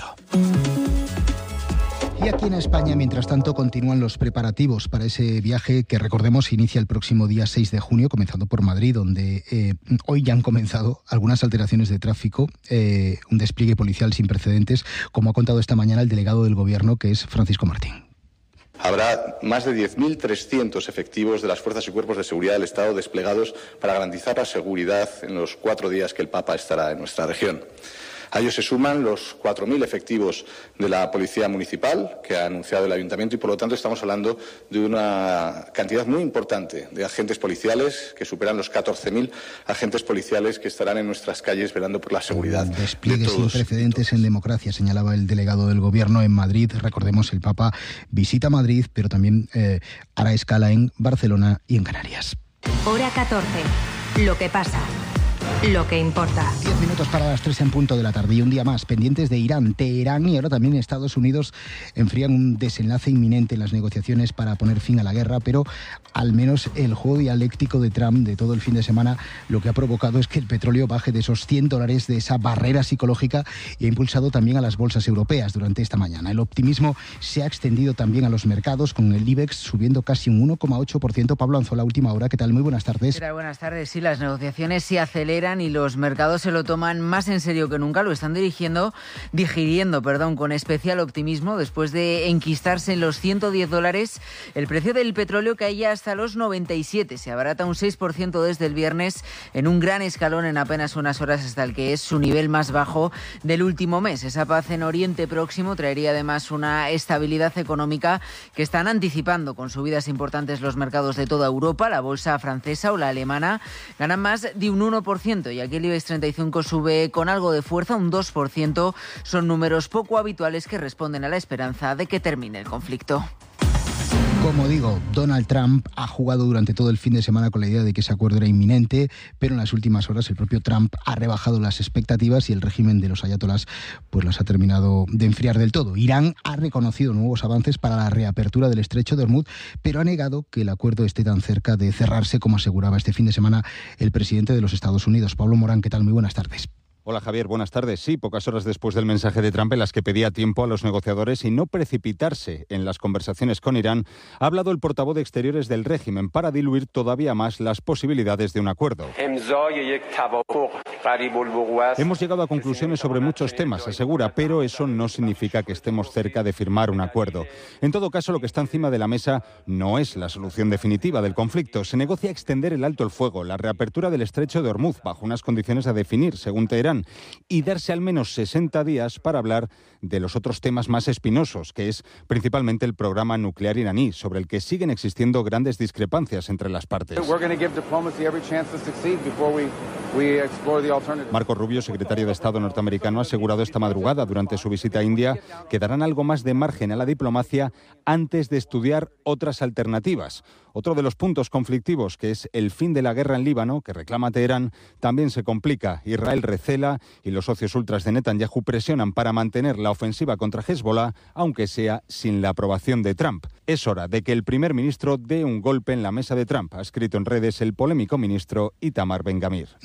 Y aquí en España, mientras tanto, continúan los preparativos para ese viaje que, recordemos, inicia el próximo día 6 de junio, comenzando por Madrid, donde hoy ya han comenzado algunas alteraciones de tráfico, un despliegue policial sin precedentes, como ha contado esta mañana el delegado del Gobierno, que es Francisco Martín. Habrá más de 10.300 efectivos de las fuerzas y cuerpos de seguridad del Estado desplegados para garantizar la seguridad en los 4 días que el Papa estará en nuestra región. A ellos se suman los 4.000 efectivos de la Policía Municipal que ha anunciado el Ayuntamiento y, por lo tanto, estamos hablando de una cantidad muy importante de agentes policiales que superan los 14.000 agentes policiales que estarán en nuestras calles velando por la seguridad. Despliegue sin precedentes en democracia, señalaba el delegado del Gobierno en Madrid. Recordemos, el Papa visita Madrid, pero también hará escala en Barcelona y en Canarias. Hora 14. Lo que pasa. Lo que importa. 10 minutos para las 3 en punto de la tarde y un día más pendientes de Irán, Teherán y ahora también Estados Unidos enfrían un desenlace inminente en las negociaciones para poner fin a la guerra, pero al menos el juego dialéctico de Trump de todo el fin de semana lo que ha provocado es que el petróleo baje de esos $100, de esa barrera psicológica, y ha impulsado también a las bolsas europeas durante esta mañana. El optimismo se ha extendido también a los mercados, con el IBEX subiendo casi un 1,8%. Pablo Anzola, última hora. ¿Qué tal? Muy buenas tardes. ¿Qué tal? Buenas tardes. Sí, las negociaciones se aceleran y los mercados se lo toman más en serio que nunca. Lo están digiriendo, con especial optimismo después de enquistarse en los $110. El precio del petróleo cae ya hasta los 97. Se abarata un 6% desde el viernes en un gran escalón en apenas unas horas hasta el que es su nivel más bajo del último mes. Esa paz en Oriente Próximo traería además una estabilidad económica que están anticipando con subidas importantes los mercados de toda Europa. La bolsa francesa o la alemana ganan más de un 1%. Y aquí el IBEX 35 sube con algo de fuerza, un 2%. Son números poco habituales que responden a la esperanza de que termine el conflicto. Como digo, Donald Trump ha jugado durante todo el fin de semana con la idea de que ese acuerdo era inminente, pero en las últimas horas el propio Trump ha rebajado las expectativas y el régimen de los ayatolás pues las ha terminado de enfriar del todo. Irán ha reconocido nuevos avances para la reapertura del estrecho de Hormuz, pero ha negado que el acuerdo esté tan cerca de cerrarse como aseguraba este fin de semana el presidente de los Estados Unidos. Pablo Morán, ¿qué tal? Muy buenas tardes. Hola Javier, buenas tardes. Sí, pocas horas después del mensaje de Trump en las que pedía tiempo a los negociadores y no precipitarse en las conversaciones con Irán, ha hablado el portavoz de Exteriores del régimen para diluir todavía más las posibilidades de un acuerdo. Hemos llegado a conclusiones sobre muchos temas, asegura, pero eso no significa que estemos cerca de firmar un acuerdo. En todo caso, lo que está encima de la mesa no es la solución definitiva del conflicto. Se negocia extender el alto el fuego, la reapertura del estrecho de Hormuz, bajo unas condiciones a definir, según Teherán, y darse al menos 60 días para hablar de los otros temas más espinosos, que es principalmente el programa nuclear iraní, sobre el que siguen existiendo grandes discrepancias entre las partes. Marco Rubio, secretario de Estado norteamericano, ha asegurado esta madrugada durante su visita a India que darán algo más de margen a la diplomacia antes de estudiar otras alternativas. Otro de los puntos conflictivos, que es el fin de la guerra en Líbano, que reclama Teherán, también se complica. Israel recela y los socios ultras de Netanyahu presionan para mantener la ofensiva contra Hezbollah, aunque sea sin la aprobación de Trump. Es hora de que el primer ministro dé un golpe en la mesa de Trump, ha escrito en redes el polémico ministro Itamar Ben-Gvir.